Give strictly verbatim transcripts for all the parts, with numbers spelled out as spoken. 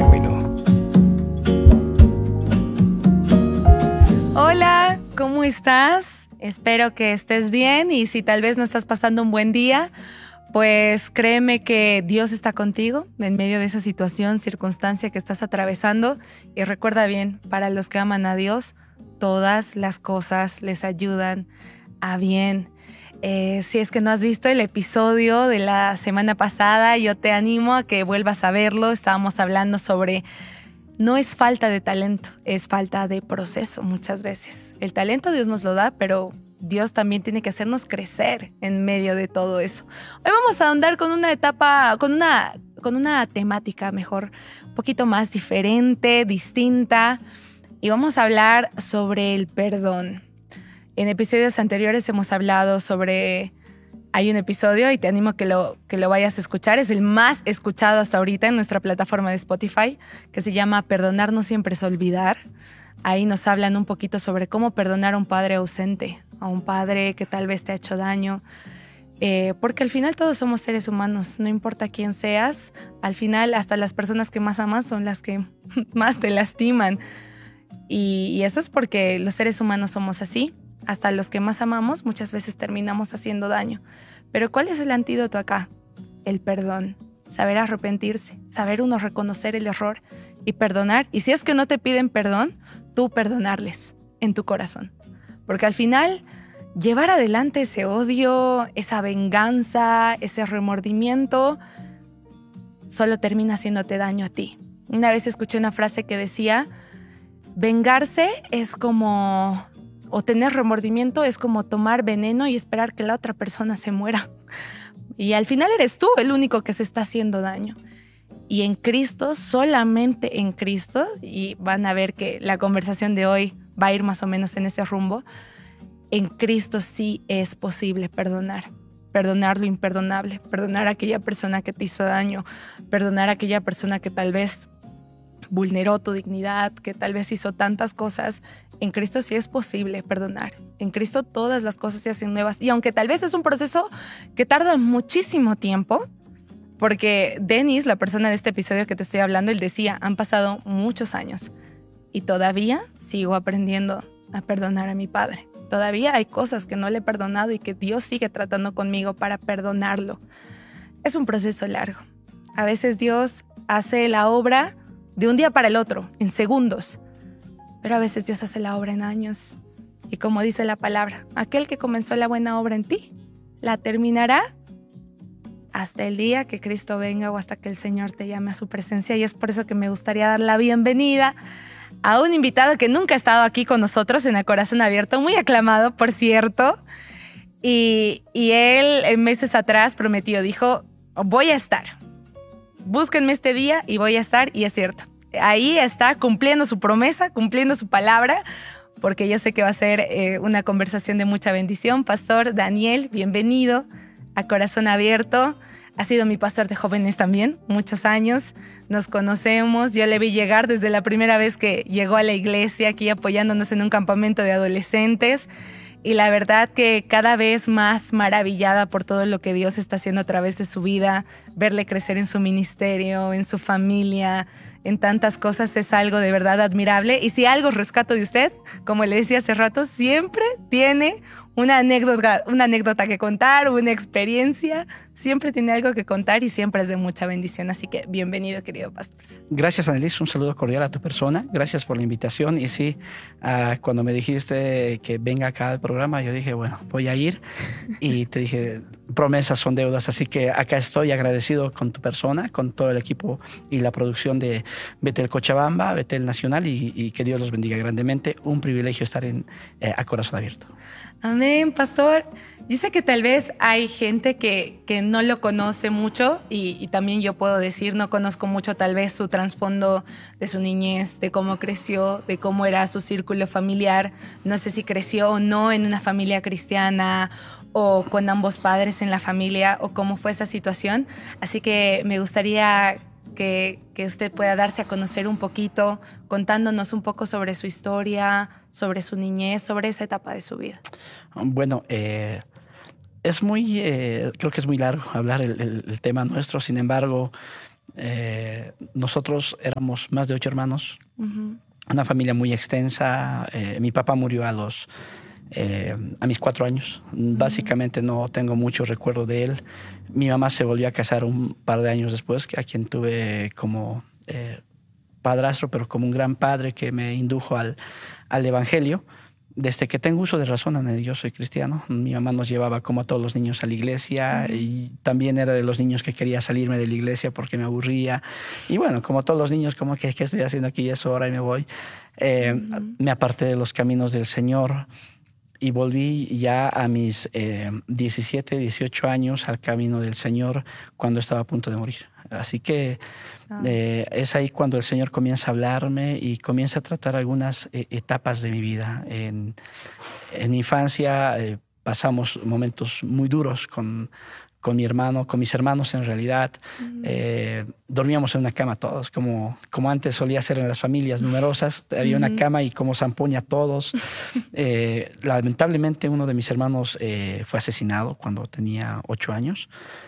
genuino. Hola, ¿cómo estás? Espero que estés bien y si tal vez no estás pasando un buen día, pues créeme que Dios está contigo en medio de esa situación, circunstancia que estás atravesando. Y recuerda bien, para los que aman a Dios, todas las cosas les ayudan a bien. Eh, si es que no has visto el episodio de la semana pasada, yo te animo a que vuelvas a verlo. Estábamos hablando sobre no es falta de talento, es falta de proceso muchas veces. El talento Dios nos lo da, pero Dios también tiene que hacernos crecer en medio de todo eso. Hoy vamos a ahondar con una etapa, con una, con una temática mejor, un poquito más diferente, distinta, y vamos a hablar sobre el perdón. En episodios anteriores hemos hablado sobre... Hay un episodio y te animo a que lo, que lo vayas a escuchar. Es el más escuchado hasta ahorita en nuestra plataforma de Spotify, que se llama Perdonar no siempre es olvidar. Ahí nos hablan un poquito sobre cómo perdonar a un padre ausente, a un padre que tal vez te ha hecho daño. Eh, porque al final todos somos seres humanos, no importa quién seas. Al final hasta las personas que más amas son las que más te lastiman. Y, y eso es porque los seres humanos somos así. Hasta los que más amamos muchas veces terminamos haciendo daño. Pero ¿cuál es el antídoto acá? El perdón. Saber arrepentirse, saber uno reconocer el error y perdonar. Y si es que no te piden perdón, tú perdonarles en tu corazón. Porque al final, llevar adelante ese odio, esa venganza, ese remordimiento, solo termina haciéndote daño a ti. Una vez escuché una frase que decía, vengarse es como... o tener remordimiento es como tomar veneno y esperar que la otra persona se muera. Y al final eres tú el único que se está haciendo daño. Y en Cristo, solamente en Cristo, y van a ver que la conversación de hoy va a ir más o menos en ese rumbo, en Cristo sí es posible perdonar. Perdonar lo imperdonable, perdonar a aquella persona que te hizo daño, perdonar a aquella persona que tal vez vulneró tu dignidad, que tal vez hizo tantas cosas. En Cristo sí es posible perdonar. En Cristo todas las cosas se hacen nuevas. Y aunque tal vez es un proceso que tarda muchísimo tiempo, porque Denis, la persona de este episodio que te estoy hablando, él decía, han pasado muchos años y todavía sigo aprendiendo a perdonar a mi padre. Todavía hay cosas que no le he perdonado y que Dios sigue tratando conmigo para perdonarlo. Es un proceso largo. A veces Dios hace la obra de un día para el otro, en segundos. Pero a veces Dios hace la obra en años. Y como dice la palabra, aquel que comenzó la buena obra en ti, la terminará hasta el día que Cristo venga o hasta que el Señor te llame a su presencia. Y es por eso que me gustaría dar la bienvenida a un invitado que nunca ha estado aquí con nosotros en A Corazón Abierto, muy aclamado, por cierto. Y, y él, en meses atrás, prometió, dijo, voy a estar. Búsquenme este día y voy a estar, y es cierto. Ahí está cumpliendo su promesa, cumpliendo su palabra, porque yo sé que va a ser eh, una conversación de mucha bendición. Pastor Daniel, bienvenido a Corazón Abierto. Ha sido mi pastor de jóvenes también, muchos años. Nos conocemos, yo le vi llegar desde la primera vez que llegó a la iglesia, aquí apoyándonos en un campamento de adolescentes. Y la verdad que cada vez más maravillada por todo lo que Dios está haciendo a través de su vida, verle crecer en su ministerio, en su familia, en tantas cosas, es algo de verdad admirable. Y si algo rescato de usted, como le decía hace rato, siempre tiene una anécdota, una anécdota que contar, una experiencia, siempre tiene algo que contar y siempre es de mucha bendición. Así que bienvenido, querido pastor. Gracias, Annelies. Un saludo cordial a tu persona. Gracias por la invitación. Y sí, uh, cuando me dijiste que venga acá al programa, yo dije, bueno, voy a ir. Y te dije, promesas son deudas. Así que acá estoy agradecido con tu persona, con todo el equipo y la producción de Betel Cochabamba, Betel Nacional, y, y que Dios los bendiga grandemente. Un privilegio estar en, eh, A Corazón Abierto. Amén, pastor. Dice que tal vez hay gente que, que no lo conoce mucho y, y también yo puedo decir, no conozco mucho tal vez su trasfondo de su niñez, de cómo creció, de cómo era su círculo familiar. No sé si creció o no en una familia cristiana o con ambos padres en la familia o cómo fue esa situación. Así que me gustaría que, que usted pueda darse a conocer un poquito, contándonos un poco sobre su historia, sobre su niñez, sobre esa etapa de su vida. Bueno, eh, es muy, eh, creo que es muy largo hablar el, el, el tema nuestro. Sin embargo, Eh, nosotros éramos más de ocho hermanos, Uh-huh. una familia muy extensa. Eh, mi papá murió a los eh, a mis cuatro años. Uh-huh. Básicamente no tengo mucho recuerdo de él. Mi mamá se volvió a casar un par de años después, a quien tuve como eh, padrastro, pero como un gran padre que me indujo al, al evangelio. Desde que tengo uso de razón, Anel, yo soy cristiano. Mi mamá nos llevaba como a todos los niños a la iglesia, uh-huh. y también era de los niños que quería salirme de la iglesia porque me aburría. Y bueno, como todos los niños, como que ¿qué estoy haciendo aquí? Es hora y me voy. Eh, uh-huh. Me aparté de los caminos del Señor y volví ya a mis eh, diecisiete, dieciocho años al camino del Señor cuando estaba a punto de morir. Así que ah. eh, es ahí cuando el Señor comienza a hablarme y comienza a tratar algunas eh, etapas de mi vida. En, en mi infancia eh, pasamos momentos muy duros con, con mi hermano, con mis hermanos en realidad. Mm. Eh, dormíamos en una cama todos, como, como antes solía ser en las familias numerosas. Había mm-hmm. una cama y como zampoña todos. eh, lamentablemente uno de mis hermanos eh, fue asesinado cuando tenía ocho años.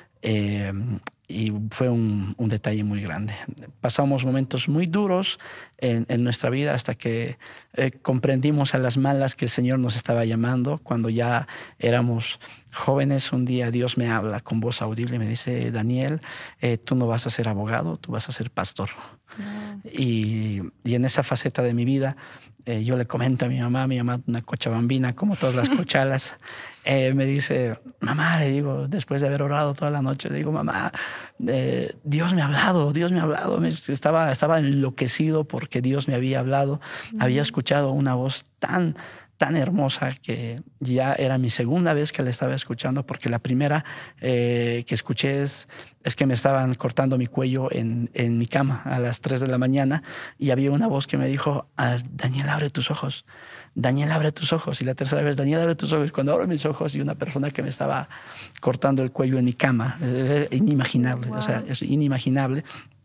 Eh, y fue un, un detalle muy grande. Pasamos momentos muy duros en, en nuestra vida hasta que eh, comprendimos a las malas que el Señor nos estaba llamando. Cuando ya éramos jóvenes, un día Dios me habla con voz audible y me dice: Daniel, eh, tú no vas a ser abogado, tú vas a ser pastor. No. Y, y en esa faceta de mi vida, eh, yo le comento a mi mamá, mi mamá una cochabambina, como todas las cochalas. Eh, me dice, mamá, le digo, después de haber orado toda la noche, le digo, mamá, eh, Dios me ha hablado, Dios me ha hablado. Me, estaba, estaba enloquecido porque Dios me había hablado. Mm. Había escuchado una voz tan, tan hermosa que ya era mi segunda vez que la estaba escuchando, porque la primera eh, que escuché es, es que me estaban cortando mi cuello en, en mi cama a las tres de la mañana y había una voz que me dijo, ah, Daniel, abre tus ojos. Daniel, abre tus ojos. Y la tercera vez, Daniel, abre tus ojos. Cuando abro mis ojos y una persona que me estaba cortando el cuello en mi cama, es inimaginable, wow. O sea, es inimaginable.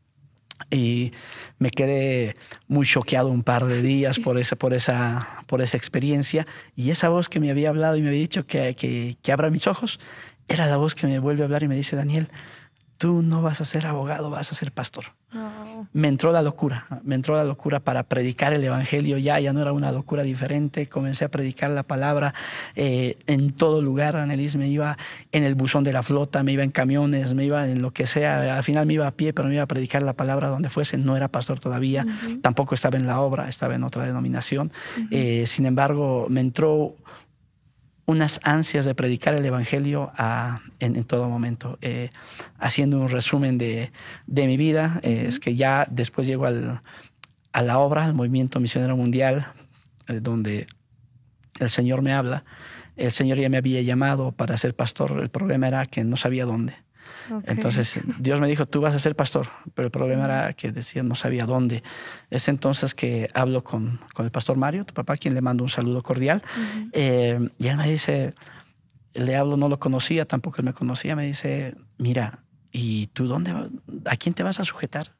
Y me quedé muy choqueado un par de días por esa, por esa, por esa experiencia. Y esa voz que me había hablado y me había dicho que, que, que abra mis ojos, era la voz que me vuelve a hablar y me dice, Daniel, tú no vas a ser abogado, vas a ser pastor. Oh. Me entró la locura, me entró la locura para predicar el evangelio. Ya, ya no era una locura diferente. Comencé a predicar la palabra eh, en todo lugar. Annelies, me iba en el buzón de la flota, me iba en camiones, me iba en lo que sea. Al final me iba a pie, pero me iba a predicar la palabra donde fuese. No era pastor todavía, uh-huh. Tampoco estaba en la obra, estaba en otra denominación. Uh-huh. Eh, sin embargo, me entró unas ansias de predicar el evangelio a, en, en todo momento. Eh, haciendo un resumen de, de mi vida, eh, uh-huh. Es que ya después llego al, a la obra, al Movimiento Misionero Mundial, eh, donde el Señor me habla. El Señor ya me había llamado para ser pastor. El problema era que no sabía dónde. Okay. Entonces Dios me dijo, tú vas a ser pastor, pero el problema uh-huh. era que decía no sabía dónde. Es entonces que hablo con, con el pastor Mario, tu papá, a quien le mando un saludo cordial. Uh-huh. Eh, y él me dice, le hablo, no lo conocía, tampoco él me conocía, me dice, mira, ¿y tú dónde? ¿A quién te vas a sujetar?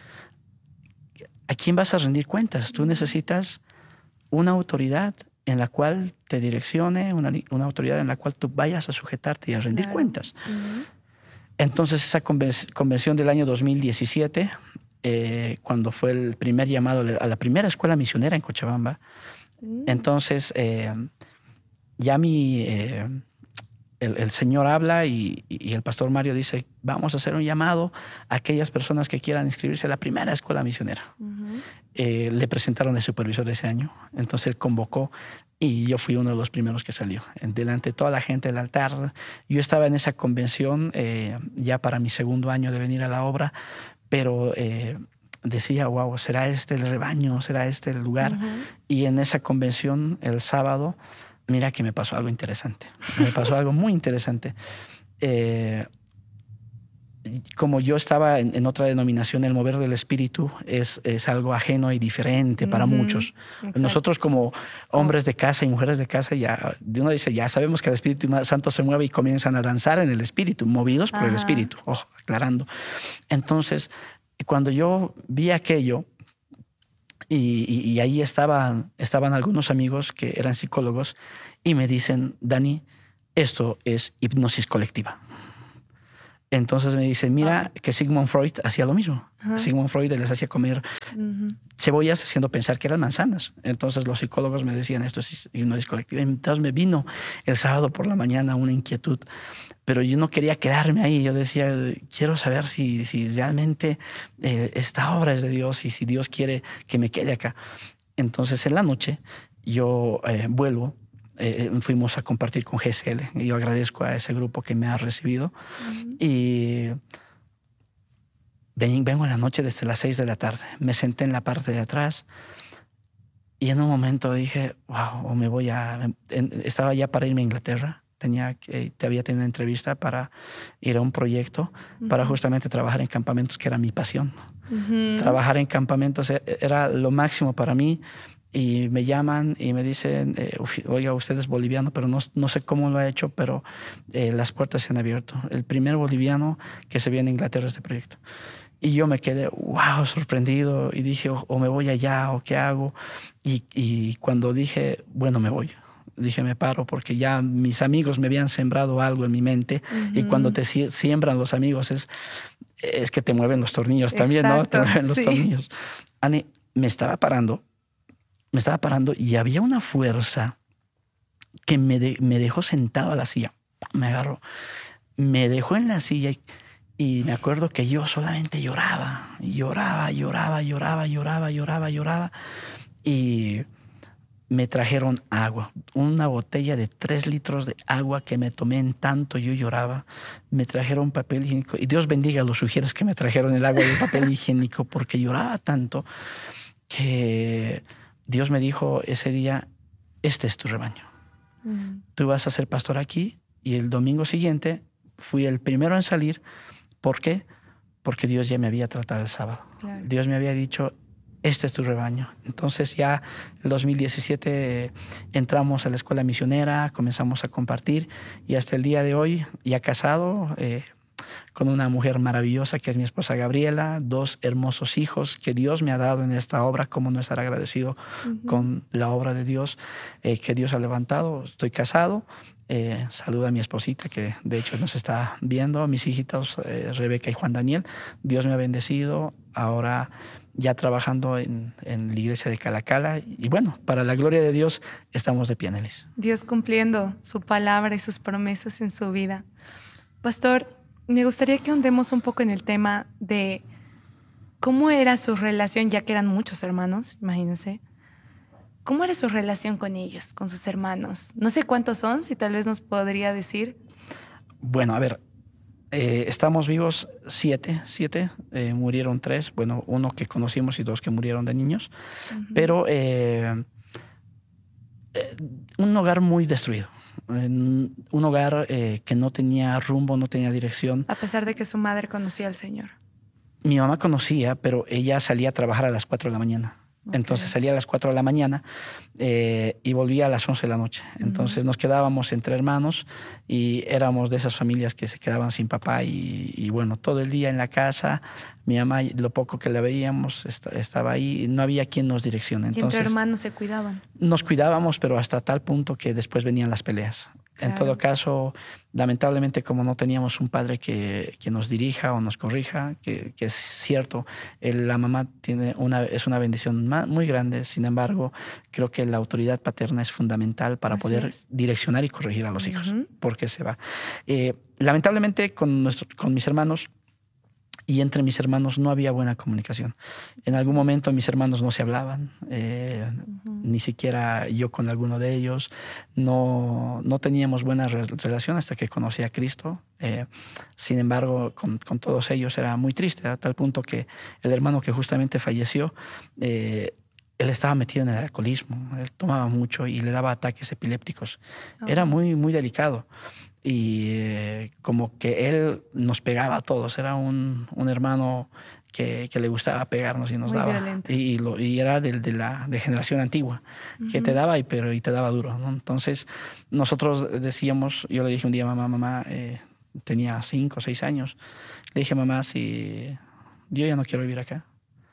¿A quién vas a rendir cuentas? Tú necesitas una autoridad en la cual te direccione, una, una autoridad en la cual tú vayas a sujetarte y a rendir claro. cuentas. Uh-huh. Entonces esa convención del año dos mil diecisiete, eh, cuando fue el primer llamado a la primera escuela misionera en Cochabamba, mm. entonces eh, ya mi, eh, el, el Señor habla y, y el pastor Mario dice, vamos a hacer un llamado a aquellas personas que quieran inscribirse a la primera escuela misionera. Uh-huh. Eh, le presentaron de supervisor ese año, entonces él convocó y yo fui uno de los primeros que salió. Delante de toda la gente del altar, yo estaba en esa convención eh, ya para mi segundo año de venir a la obra, pero eh, decía, wow, ¿será este el rebaño? ¿Será este el lugar? Uh-huh. Y en esa convención, el sábado, mira que me pasó algo interesante. Me pasó algo muy interesante. Eh, como yo estaba en, en otra denominación, el mover del espíritu es, es algo ajeno y diferente para uh-huh. muchos. Exacto. Nosotros como hombres de casa y mujeres de casa, ya, uno dice, ya sabemos que el Espíritu Santo se mueve y comienzan a danzar en el espíritu, movidos por uh-huh. el espíritu, oh, aclarando. Entonces, cuando yo vi aquello, y, y, y ahí estaban, estaban algunos amigos que eran psicólogos y me dicen, Dani, esto es hipnosis colectiva. Entonces me dice, mira que Sigmund Freud hacía lo mismo. Ajá. Sigmund Freud les hacía comer uh-huh. cebollas haciendo pensar que eran manzanas. Entonces los psicólogos me decían, esto es hipnosis colectiva. Entonces me vino el sábado por la mañana una inquietud, pero yo no quería quedarme ahí. Yo decía, quiero saber si, si realmente eh, esta obra es de Dios y si Dios quiere que me quede acá. Entonces en la noche yo eh, vuelvo. Eh, fuimos a compartir con G S L. Yo agradezco a ese grupo que me ha recibido. Uh-huh. Y ven, vengo en la noche desde las seis de la tarde. Me senté en la parte de atrás y en un momento dije, wow, o me voy a... En, estaba ya para irme a Inglaterra. Tenía que, te había tenido una entrevista para ir a un proyecto uh-huh. para justamente trabajar en campamentos, que era mi pasión. Uh-huh. Trabajar en campamentos era lo máximo para mí. Y me llaman y me dicen, eh, oiga, usted es boliviano, pero no, no sé cómo lo ha hecho, pero eh, las puertas se han abierto. El primer boliviano que se viene a Inglaterra este proyecto. Y yo me quedé, wow, sorprendido. Y dije, o, o me voy allá, o qué hago. Y, y cuando dije, bueno, me voy. Dije, me paro, porque ya mis amigos me habían sembrado algo en mi mente. Uh-huh. Y cuando te siembran los amigos es, es que te mueven los tornillos también, exacto, ¿no? Te mueven los sí. tornillos. Ani, me estaba parando. Me estaba parando y había una fuerza que me, de, me dejó sentado a la silla. Me agarró. Me dejó en la silla y, y me acuerdo que yo solamente lloraba. Lloraba, lloraba, lloraba, lloraba, lloraba, lloraba. Y me trajeron agua. Una botella de tres litros de agua que me tomé en tanto yo lloraba. Me trajeron papel higiénico. Y Dios bendiga a los sugieres que me trajeron el agua y el papel higiénico porque lloraba tanto que... Dios me dijo ese día, este es tu rebaño. Mm. Tú vas a ser pastor aquí. Y el domingo siguiente fui el primero en salir. ¿Por qué? Porque Dios ya me había tratado el sábado. Claro. Dios me había dicho, este es tu rebaño. Entonces ya en dos mil diecisiete eh, entramos a la escuela misionera, comenzamos a compartir. Y hasta el día de hoy, ya casado, eh, con una mujer maravillosa que es mi esposa Gabriela, dos hermosos hijos que Dios me ha dado en esta obra, cómo no estar agradecido uh-huh. con la obra de Dios eh, que Dios ha levantado. Estoy casado, eh, saluda a mi esposita que de hecho nos está viendo, a mis hijitos eh, Rebeca y Juan Daniel. Dios me ha bendecido, ahora ya trabajando en, en la iglesia de Calacala y bueno, para la gloria de Dios estamos de pie, Nelis. Dios cumpliendo su palabra y sus promesas en su vida. Pastor, me gustaría que ahondemos un poco en el tema de cómo era su relación, ya que eran muchos hermanos, imagínense. ¿Cómo era su relación con ellos, con sus hermanos? No sé cuántos son, si tal vez nos podría decir. Bueno, a ver, eh, estamos vivos siete, siete, eh, murieron tres, bueno, uno que conocimos y dos que murieron de niños, uh-huh. pero eh, eh, un hogar muy destruido. En un hogar eh, que no tenía rumbo, no tenía dirección. A pesar de que su madre conocía al Señor. Mi mamá conocía, pero ella salía a trabajar a las cuatro de la mañana. Okay. Entonces salía a las cuatro de la mañana eh, y volvía a las once de la noche. Entonces uh-huh. nos quedábamos entre hermanos y éramos de esas familias que se quedaban sin papá y, y bueno, todo el día en la casa. Mi mamá, lo poco que la veíamos, est- estaba ahí. No había quien nos direccione. Entonces, ¿y entre hermanos se cuidaban? Nos cuidábamos, pero hasta tal punto que después venían las peleas. Claro. En todo caso, lamentablemente, como no teníamos un padre que, que nos dirija o nos corrija, que, que es cierto, el, la mamá tiene una, es una bendición muy grande. Sin embargo, creo que la autoridad paterna es fundamental para Así poder es. direccionar y corregir a los uh-huh. hijos, porque se va. Eh, lamentablemente, con, nuestro, con mis hermanos, y entre mis hermanos no había buena comunicación. En algún momento mis hermanos no se hablaban, eh, uh-huh. ni siquiera yo con alguno de ellos. No, no teníamos buena re- relación hasta que conocí a Cristo. Eh, sin embargo, con, con todos ellos era muy triste, a tal punto que el hermano que justamente falleció, eh, él estaba metido en el alcoholismo. Él tomaba mucho y le daba ataques epilépticos. Uh-huh. Era muy, muy delicado. Y eh, como que él nos pegaba a todos, era un, un hermano que, que le gustaba pegarnos y nos Muy daba. Violento. Y, lo, y era de, de la de generación antigua, uh-huh. que te daba y, pero, y te daba duro, ¿no? Entonces nosotros decíamos, yo le dije un día a mamá, mamá, eh, tenía cinco o seis años, le dije mamá, si yo ya no quiero vivir acá,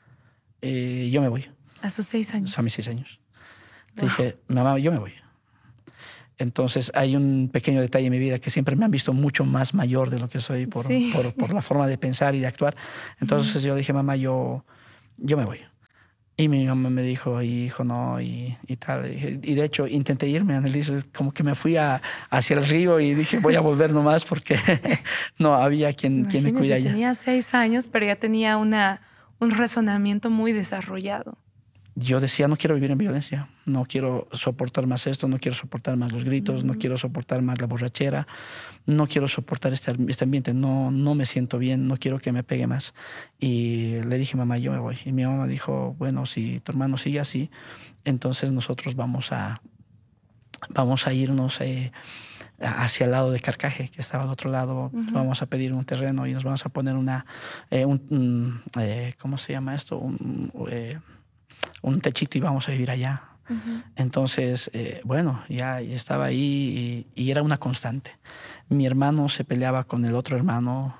eh, yo me voy. ¿A sus seis años? A mis seis años. Wow. Le dije, mamá, yo me voy. Entonces hay un pequeño detalle en mi vida que siempre me han visto mucho más mayor de lo que soy por, Sí. por, por la forma de pensar y de actuar. Entonces yo dije, mamá, yo, yo me voy. Y mi mamá me dijo, hijo, no, y, y tal. Y, dije- y de hecho intenté irme, Annelise, como que me fui a, hacia el río y dije, voy a volver nomás porque no había quien, quien me Imagínese, cuida allá. tenía seis años, pero ya tenía una, un razonamiento muy desarrollado. Yo decía, no quiero vivir en violencia, no quiero soportar más esto, no quiero soportar más los gritos, no quiero soportar más la borrachera, no quiero soportar este, este ambiente, no, no me siento bien, no quiero que me pegue más. Y le dije, mamá, yo me voy. Y mi mamá dijo, bueno, si tu hermano sigue así, entonces nosotros vamos a, vamos a irnos eh, hacia el lado de Carcaje, que estaba al otro lado. Ujú. Vamos a pedir un terreno y nos vamos a poner una, eh, un, un, eh, ¿cómo se llama esto? Un, eh, un techito y vamos a vivir allá. Ujú. Entonces, eh, bueno, ya estaba ahí y, y era una constante. Mi hermano se peleaba con el otro hermano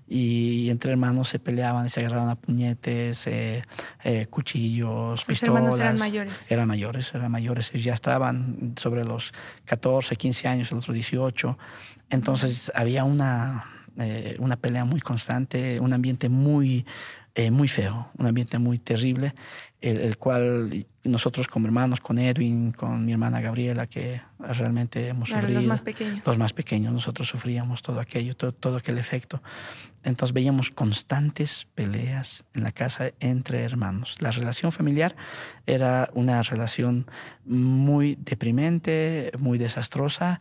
y entre hermanos se peleaban y se agarraban a puñetes, eh, eh, cuchillos, Sus pistolas. hermanos eran mayores. Eran mayores, eran mayores. Ellos ya estaban sobre los catorce, quince años, el otro dieciocho. Entonces había una, eh, una pelea muy constante, un ambiente muy, eh, muy feo, un ambiente muy terrible, el, el cual nosotros como hermanos, con Edwin, con mi hermana Gabriela, que realmente hemos Claro, sufrido. los más pequeños. Los más pequeños, nosotros sufríamos todo aquello, todo, todo aquel efecto. Entonces veíamos constantes peleas en la casa entre hermanos. La relación familiar era una relación muy deprimente, muy desastrosa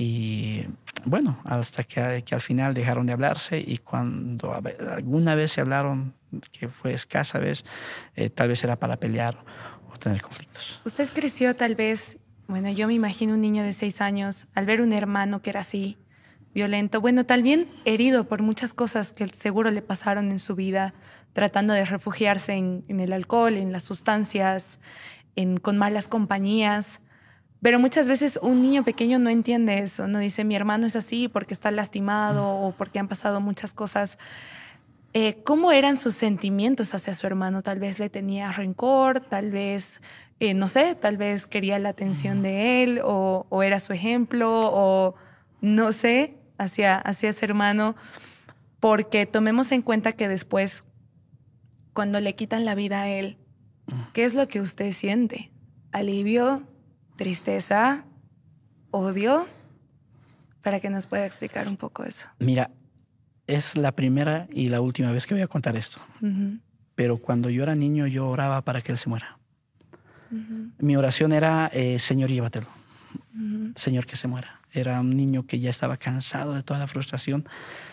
y bueno, hasta que, que al final dejaron de hablarse y cuando alguna vez se hablaron, que fue escasa vez, eh, tal vez era para pelear o tener conflictos. Usted creció tal vez, bueno, yo me imagino un niño de seis años al ver un hermano que era así, violento, bueno, también herido por muchas cosas que seguro le pasaron en su vida, tratando de refugiarse en, en el alcohol, en las sustancias, en, con malas compañías. Pero muchas veces un niño pequeño no entiende eso, no dice mi hermano es así porque está lastimado o porque han pasado muchas cosas. Eh, ¿Cómo eran sus sentimientos hacia su hermano? Tal vez le tenía rencor, tal vez, eh, no sé, tal vez quería la atención de él o, o era su ejemplo o no sé, hacia, hacia ese hermano. Porque tomemos en cuenta que después, cuando le quitan la vida a él, ¿qué es lo que usted siente? ¿Alivio? ¿Tristeza? ¿Odio? Para que nos pueda explicar un poco eso. Mira, es la primera y la última vez que voy a contar esto. Uh-huh. Pero cuando yo era niño, yo oraba para que él se muera. Uh-huh. Mi oración era, eh, Señor, llévatelo. Uh-huh. Señor, que se muera. Era un niño que ya estaba cansado de toda la frustración.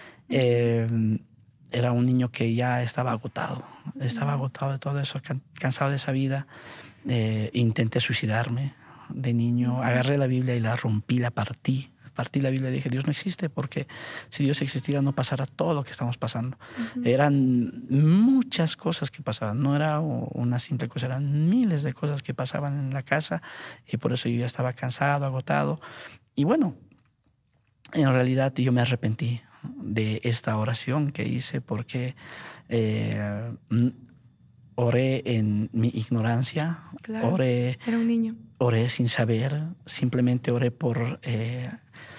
Eh, era un niño que ya estaba agotado. Estaba Uh-huh. agotado de todo eso, can- cansado de esa vida. Eh, intenté suicidarme de niño. Uh-huh. Agarré la Biblia y la rompí, la partí. Partí la Biblia y dije, Dios no existe, porque si Dios existiera no pasara todo lo que estamos pasando. Uh-huh. Eran muchas cosas que pasaban, no era una simple cosa, eran miles de cosas que pasaban en la casa y por eso yo ya estaba cansado, agotado. Y bueno, en realidad yo me arrepentí de esta oración que hice porque eh, oré en mi ignorancia, Claro, oré, era un niño. oré sin saber, simplemente oré por... Eh,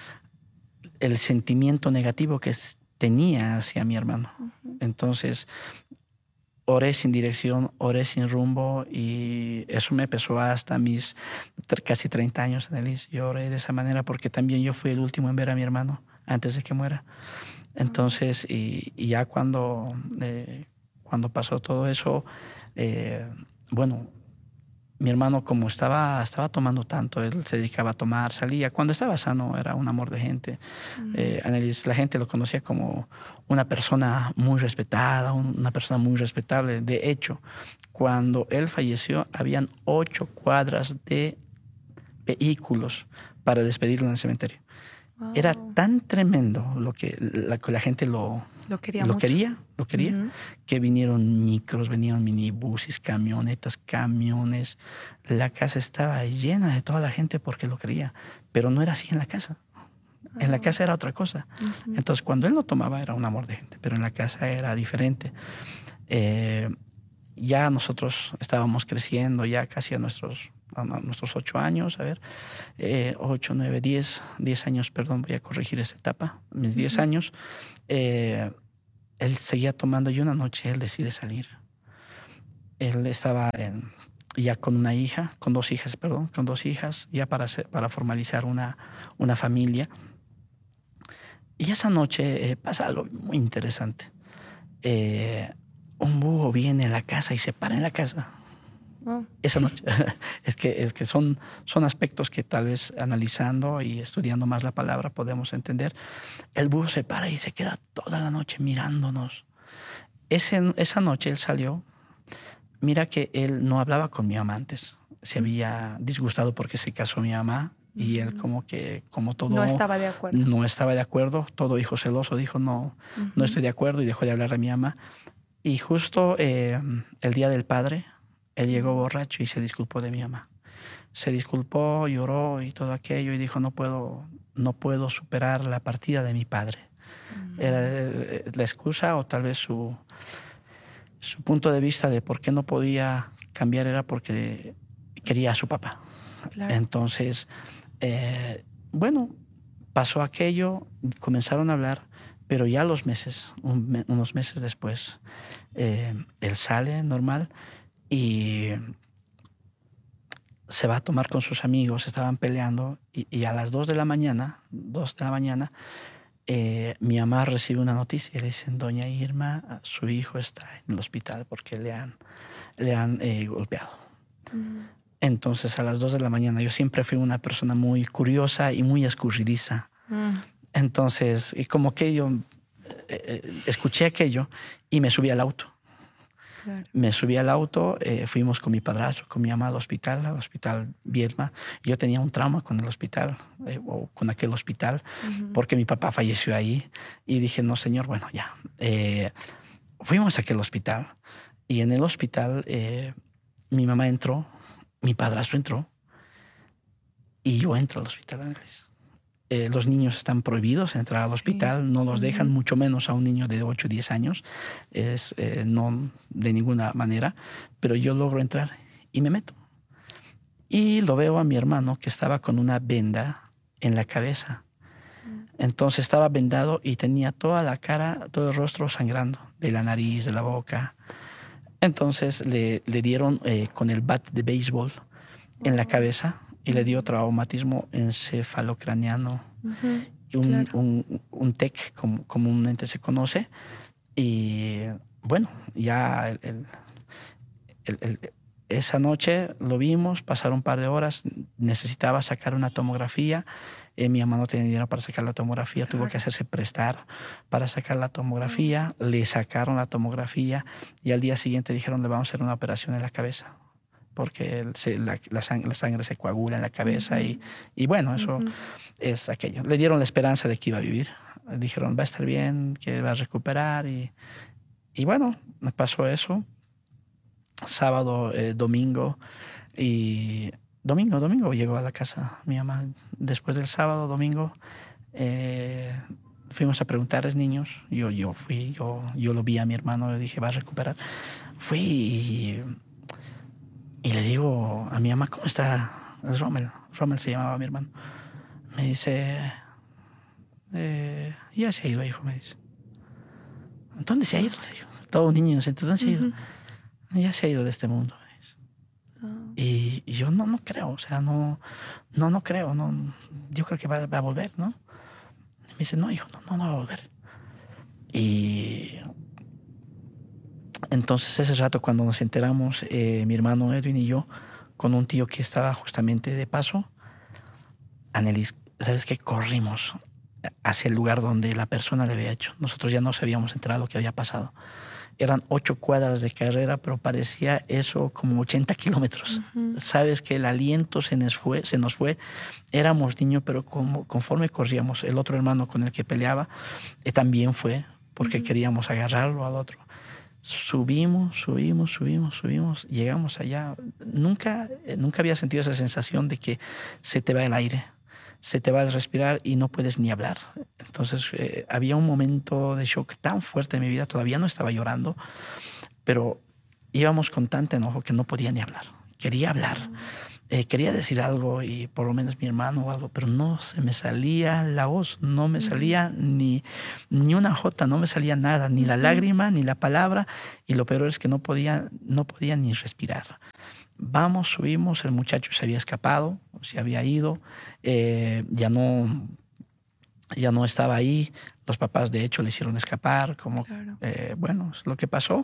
el sentimiento negativo que tenía hacia mi hermano. Uh-huh. Entonces, oré sin dirección, oré sin rumbo y eso me pesó hasta mis casi treinta años, Annelise. Yo oré de esa manera porque también yo fui el último en ver a mi hermano antes de que muera. Entonces, y, y ya cuando, eh, cuando pasó todo eso, eh, bueno, mi hermano como estaba, estaba tomando tanto, él se dedicaba a tomar, salía. Cuando estaba sano era un amor de gente. Uh-huh. Eh, Annelise, la gente lo conocía como una persona muy respetada, una persona muy respetable. De hecho, cuando él falleció, habían ocho cuadras de vehículos para despedirlo en el cementerio. Wow. Era tan tremendo lo que la, la gente lo... Lo quería lo mucho. quería, lo quería, Uh-huh. que vinieron micros, venían minibuses, camionetas, camiones. La casa estaba llena de toda la gente porque lo quería, pero no era así en la casa. Uh-huh. En la casa era otra cosa. Uh-huh. Entonces, cuando él lo tomaba era un amor de gente, pero en la casa era diferente. Eh, ya nosotros estábamos creciendo, ya casi a nuestros a nuestros ocho años, a ver, eh, ocho, nueve, diez, diez años, perdón, voy a corregir esa etapa, mis diez uh-huh. años, eh, él seguía tomando y una noche él decide salir. Él estaba en, ya con una hija, con dos hijas, perdón, con dos hijas, ya para, hacer, para formalizar una, una familia. Y esa noche eh, pasa algo muy interesante. Eh, un búho viene a la casa y se para en la casa. Oh. Esa noche. es que, es que son, son aspectos que tal vez analizando y estudiando más la palabra podemos entender. El búho se para y se queda toda la noche mirándonos. Ese, esa noche él salió. Mira que él no hablaba con mi mamá antes. Se había disgustado porque se casó mi mamá. Y él como que, como todo... No estaba de acuerdo. No estaba de acuerdo. Todo hijo celoso dijo, no, uh-huh. no estoy de acuerdo. Y dejó de hablar a mi mamá. Y justo eh, el día del padre, él llegó borracho y se disculpó de mi mamá. Se disculpó, lloró y todo aquello. Y dijo, no puedo, no puedo superar la partida de mi padre. Uh-huh. Era la excusa o tal vez su, su punto de vista de por qué no podía cambiar era porque quería a su papá. Claro. Entonces... Eh, bueno, pasó aquello, comenzaron a hablar, pero ya los meses, un, unos meses después, eh, él sale normal y se va a tomar con sus amigos, estaban peleando y, y a las dos de la mañana, dos de la mañana, eh, mi mamá recibe una noticia y le dicen, doña Irma, su hijo está en el hospital porque le han, le han eh, golpeado. Uh-huh. Entonces, a las dos de la mañana, yo siempre fui una persona muy curiosa y muy escurridiza. Mm. Entonces, y como que yo eh, escuché aquello y me subí al auto. Claro. Me subí al auto, eh, fuimos con mi padrastro, con mi mamá al hospital, al hospital Viedma. Yo tenía un trauma con el hospital, eh, o con aquel hospital, uh-huh. porque mi papá falleció ahí. Y dije, no, señor, bueno, ya. Eh, fuimos a aquel hospital y en el hospital eh, mi mamá entró, mi padrastro entró y yo entro al hospital. Eh, los niños están prohibidos entrar al sí. hospital, no los uh-huh. dejan, mucho menos a un niño de ocho o diez años, es, eh, no de ninguna manera, pero yo logro entrar y me meto. Y lo veo a mi hermano que estaba con una venda en la cabeza. Uh-huh. Entonces estaba vendado y tenía toda la cara, todo el rostro sangrando, de la nariz, de la boca. Entonces le, le dieron eh, con el bat de béisbol en la cabeza y le dio traumatismo encefalocraniano, uh-huh, y un, claro. un, un T E C, como comúnmente se conoce. Y bueno, ya el, el, el, el, esa noche lo vimos, pasaron un par de horas, necesitaba sacar una tomografía. Eh, mi mamá no tenía dinero para sacar la tomografía, claro. tuvo que hacerse prestar para sacar la tomografía. Uh-huh. Le sacaron la tomografía y al día siguiente dijeron, le vamos a hacer una operación en la cabeza porque se, la, la, sangre, la sangre se coagula en la cabeza. Uh-huh. y, y bueno, eso uh-huh. es aquello. Le dieron la esperanza de que iba a vivir. Dijeron, va a estar bien, que va a recuperar. Y, y bueno, me pasó eso. Sábado, eh, domingo y... Domingo, domingo llegó a la casa mi mamá. Después del sábado, domingo, eh, fuimos a preguntarles niños. Yo, yo fui, yo, yo lo vi a mi hermano, le dije, va a recuperar. Fui y, y le digo a mi mamá, ¿cómo está el Rommel? Rommel se llamaba mi hermano. Me dice, eh, ya se ha ido, hijo, me dice. ¿Dónde se ha ido? Le digo, todo un niño inocente, ¿dónde se ha ido? Uh-huh. Ya se ha ido de este mundo. Y, y yo no, no creo, o sea, no, no, no creo, no, yo creo que va, va a volver, ¿no? Y me dice, no, hijo, no, no, no va a volver. Y entonces ese rato cuando nos enteramos, eh, mi hermano Edwin y yo, con un tío que estaba justamente de paso, Annelies, ¿sabes qué? Corrimos hacia el lugar donde la persona le había hecho. Nosotros ya no sabíamos enterado lo que había pasado. Eran ocho cuadras de carrera, pero parecía eso como ochenta kilómetros. Uh-huh. Sabes que el aliento se nos fue, se nos fue. Éramos niños, pero como, conforme corríamos, el otro hermano con el que peleaba eh, también fue, porque uh-huh. queríamos agarrarlo al otro. Subimos, subimos, subimos, subimos. Llegamos allá. Nunca, nunca había sentido esa sensación de que se te va el aire, se te va a respirar y no puedes ni hablar. Entonces eh, había un momento de shock tan fuerte en mi vida, todavía no estaba llorando, pero íbamos con tanto enojo que no podía ni hablar. Quería hablar. eh, quería decir algo y por lo menos mi hermano o algo, pero no se me salía la voz, no me salía ni, ni una jota, no me salía nada, ni la lágrima, ni la palabra, y lo peor es que no podía, no podía ni respirar. Vamos, subimos, el muchacho se había escapado, se había ido, eh, ya no, ya no estaba ahí, los papás de hecho le hicieron escapar, como, claro. eh, bueno, es lo que pasó,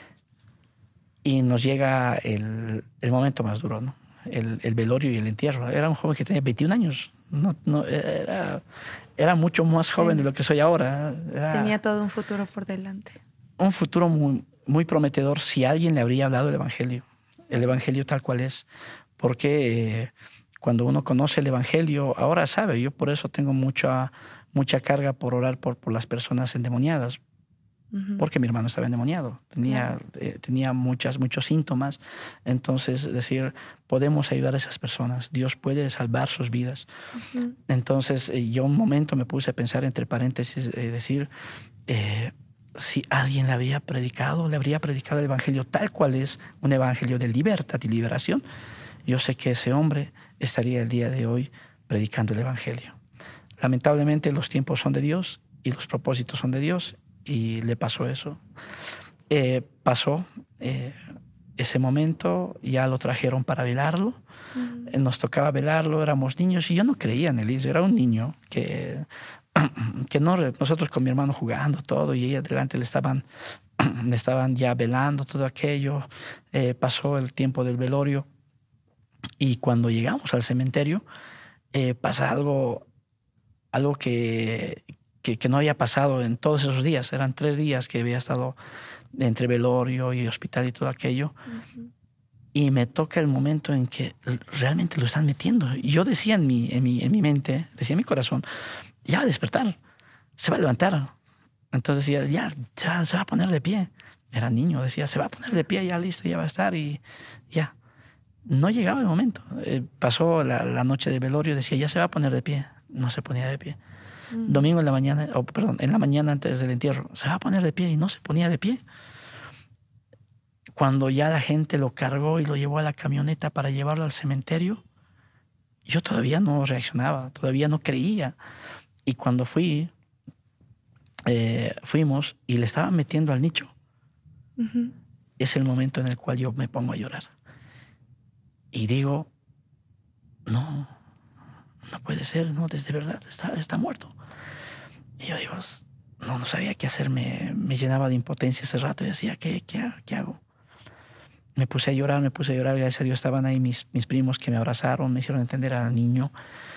y nos llega el, el momento más duro, ¿no? El, el velorio y el entierro. Era un joven que tenía veintiún años. No, no, era, era mucho más joven sí. de lo que soy ahora. Era Tenía todo un futuro por delante. Un futuro muy, muy prometedor si alguien le habría hablado el Evangelio. El Evangelio tal cual es. Porque eh, cuando uno conoce el Evangelio, ahora sabe. Yo por eso tengo mucha, mucha carga por orar por, por las personas endemoniadas. Porque mi hermano estaba endemoniado, tenía, claro. eh, tenía muchas, muchos síntomas. Entonces, decir, podemos ayudar a esas personas, Dios puede salvar sus vidas. Uh-huh. Entonces, eh, yo un momento me puse a pensar, entre paréntesis, eh, decir, eh, si alguien le había predicado, le habría predicado el Evangelio tal cual es, un Evangelio de libertad y liberación, yo sé que ese hombre estaría el día de hoy predicando el Evangelio. Lamentablemente, los tiempos son de Dios y los propósitos son de Dios. Y le pasó eso. Eh, pasó eh, ese momento, ya lo trajeron para velarlo. Uh-huh. Eh, nos tocaba velarlo, éramos niños y yo no creía en él. Yo era un niño que, que no, nosotros con mi hermano jugando todo y ahí adelante le estaban, le estaban ya velando todo aquello. Eh, pasó el tiempo del velorio y cuando llegamos al cementerio eh, pasa algo, algo que... Que, que no había pasado en todos esos días. Eran tres días que había estado entre velorio y hospital y todo aquello. Uh-huh. Y me toca el momento en que realmente lo están metiendo. Y yo decía en mi, en, mi, en mi mente, decía en mi corazón, ya va a despertar, se va a levantar. Entonces decía, ya, ya se va a poner de pie. Era niño, decía, se va a poner de pie, ya listo, ya va a estar y ya. No llegaba el momento. Eh, pasó la, la noche de velorio, decía, ya se va a poner de pie. No se ponía de pie. Domingo en la mañana, oh, perdón, en la mañana antes del entierro, se va a poner de pie y no se ponía de pie. Cuando ya la gente lo cargó y lo llevó a la camioneta para llevarlo al cementerio, yo todavía no reaccionaba, todavía no creía. Y cuando fui, eh, fuimos y le estaban metiendo al nicho, uh-huh. es el momento en el cual yo me pongo a llorar. Y digo, no, no puede ser, no, desde verdad, está, está muerto. Y yo digo, no, no sabía qué hacer, me, me llenaba de impotencia ese rato y decía, ¿qué, qué, qué hago? Me puse a llorar, me puse a llorar, gracias a Dios estaban ahí mis, mis primos que me abrazaron, me hicieron entender al niño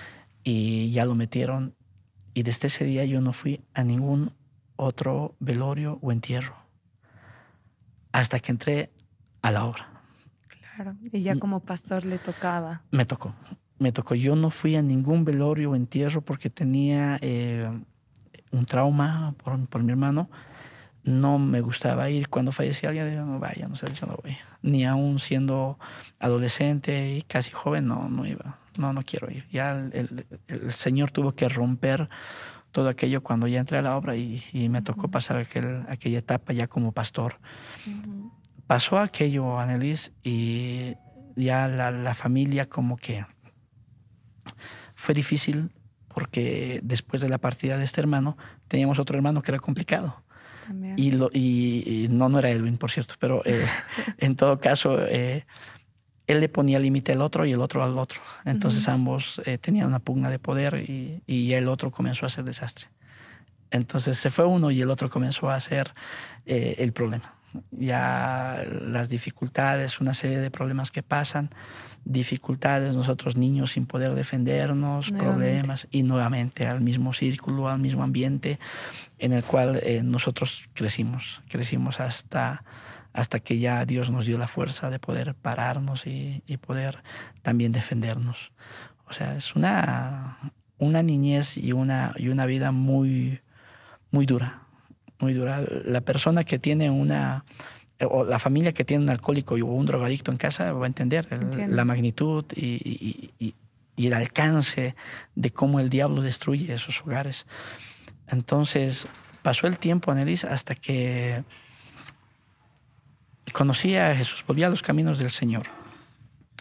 y ya lo metieron. Y desde ese día yo no fui a ningún otro velorio o entierro hasta que entré a la obra. Claro, y ya como pastor le tocaba. Me tocó, me tocó. Yo no fui a ningún velorio o entierro porque tenía eh, un trauma por, por mi hermano. No me gustaba ir. Cuando fallecía alguien, yo no vaya, no sé, yo no voy. Ni aún siendo adolescente y casi joven, no, no iba. No, no quiero ir. Ya el, el, el Señor tuvo que romper todo aquello cuando ya entré a la obra y, y me tocó uh-huh. pasar aquel, aquella etapa ya como pastor. Uh-huh. Pasó aquello, Annelies, y ya la, la familia como que fue difícil porque después de la partida de este hermano teníamos otro hermano que era complicado. Y, lo, y, y no, no era Edwin, por cierto, pero eh, en todo caso, eh, él le ponía límite al otro y el otro al otro. Entonces uh-huh. ambos eh, tenían una pugna de poder y, y el otro comenzó a hacer desastre. Entonces se fue uno y el otro comenzó a hacer eh, el problema. Ya las dificultades, una serie de problemas que pasan, dificultades, nosotros niños sin poder defendernos, nuevamente. Problemas, y nuevamente al mismo círculo, al mismo ambiente en el cual eh, nosotros crecimos, crecimos hasta, hasta que ya Dios nos dio la fuerza de poder pararnos y, y poder también defendernos. O sea, es una, una niñez y una, y una vida muy, muy dura, muy dura. La persona que tiene una... o la familia que tiene un alcohólico o un drogadicto en casa va a entender el, la magnitud y, y, y, y el alcance de cómo el diablo destruye esos hogares. Entonces, pasó el tiempo, Annelies, hasta que conocí a Jesús, volví a los caminos del Señor.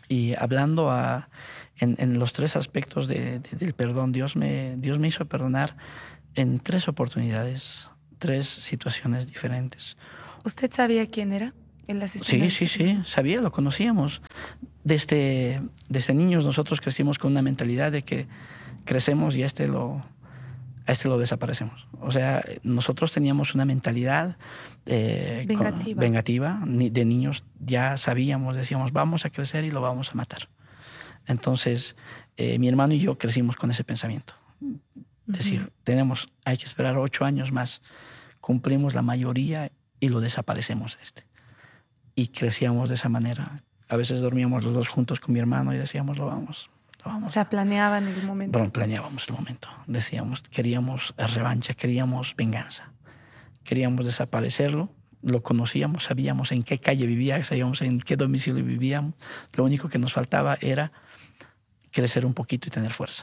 Y hablando a, en, en los tres aspectos de, de, del perdón, Dios me, Dios me hizo perdonar en tres oportunidades, tres situaciones diferentes. ¿Usted sabía quién era el asesino? Sí, sí, sí, sabía, lo conocíamos. Desde, desde niños nosotros crecimos con una mentalidad de que crecemos y a este lo, a este lo desaparecemos. O sea, nosotros teníamos una mentalidad eh, vengativa. Con, vengativa. De niños ya sabíamos, decíamos, vamos a crecer y lo vamos a matar. Entonces, eh, mi hermano y yo crecimos con ese pensamiento. Uh-huh. Es decir, tenemos, hay que esperar ocho años más, cumplimos la mayoría y lo desaparecemos este. Y crecíamos de esa manera. A veces dormíamos los dos juntos con mi hermano y decíamos, lo vamos. Lo vamos. O sea, planeaban el momento. Bueno, planeábamos el momento. Decíamos, queríamos revancha, queríamos venganza. Queríamos desaparecerlo. Lo conocíamos, sabíamos en qué calle vivía, sabíamos en qué domicilio vivíamos. Lo único que nos faltaba era crecer un poquito y tener fuerza.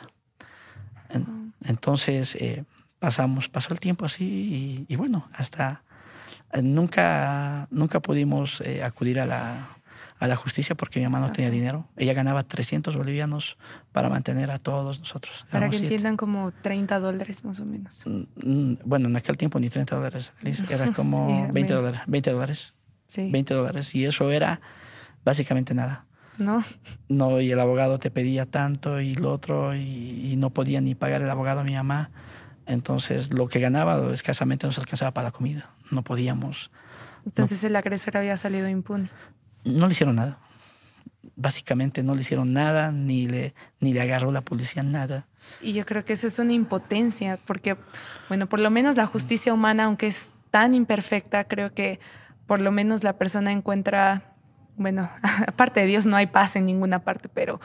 Entonces, eh, pasamos, pasó el tiempo así y, y bueno, hasta eh, nunca, nunca pudimos eh, acudir a la, a la justicia porque mi mamá Exacto. no tenía dinero. Ella ganaba trescientos bolivianos para mantener a todos nosotros. Para que siete. Entiendan, como treinta dólares más o menos. Bueno, en aquel tiempo ni treinta dólares, era como sí, veinte dólares. veinte dólares. Sí. veinte dólares. Y eso era básicamente nada. No. No, y el abogado te pedía tanto y lo otro, y, y no podía ni pagar el abogado a mi mamá. Entonces, lo que ganaba escasamente nos alcanzaba para la comida. No podíamos. Entonces, no, el agresor había salido impune. No le hicieron nada. Básicamente no le hicieron nada, ni le, ni le agarró la policía, nada. Y yo creo que eso es una impotencia, porque, bueno, por lo menos la justicia humana, aunque es tan imperfecta, creo que por lo menos la persona encuentra... Bueno, aparte de Dios no hay paz en ninguna parte, pero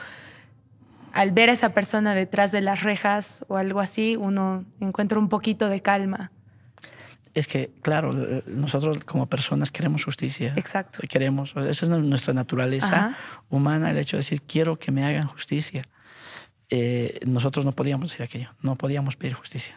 al ver a esa persona detrás de las rejas o algo así, uno encuentra un poquito de calma. Es que, claro, nosotros como personas queremos justicia. Exacto. Queremos, esa es nuestra naturaleza Ajá. humana, el hecho de decir, quiero que me hagan justicia. Eh, nosotros no podíamos decir aquello, no podíamos pedir justicia.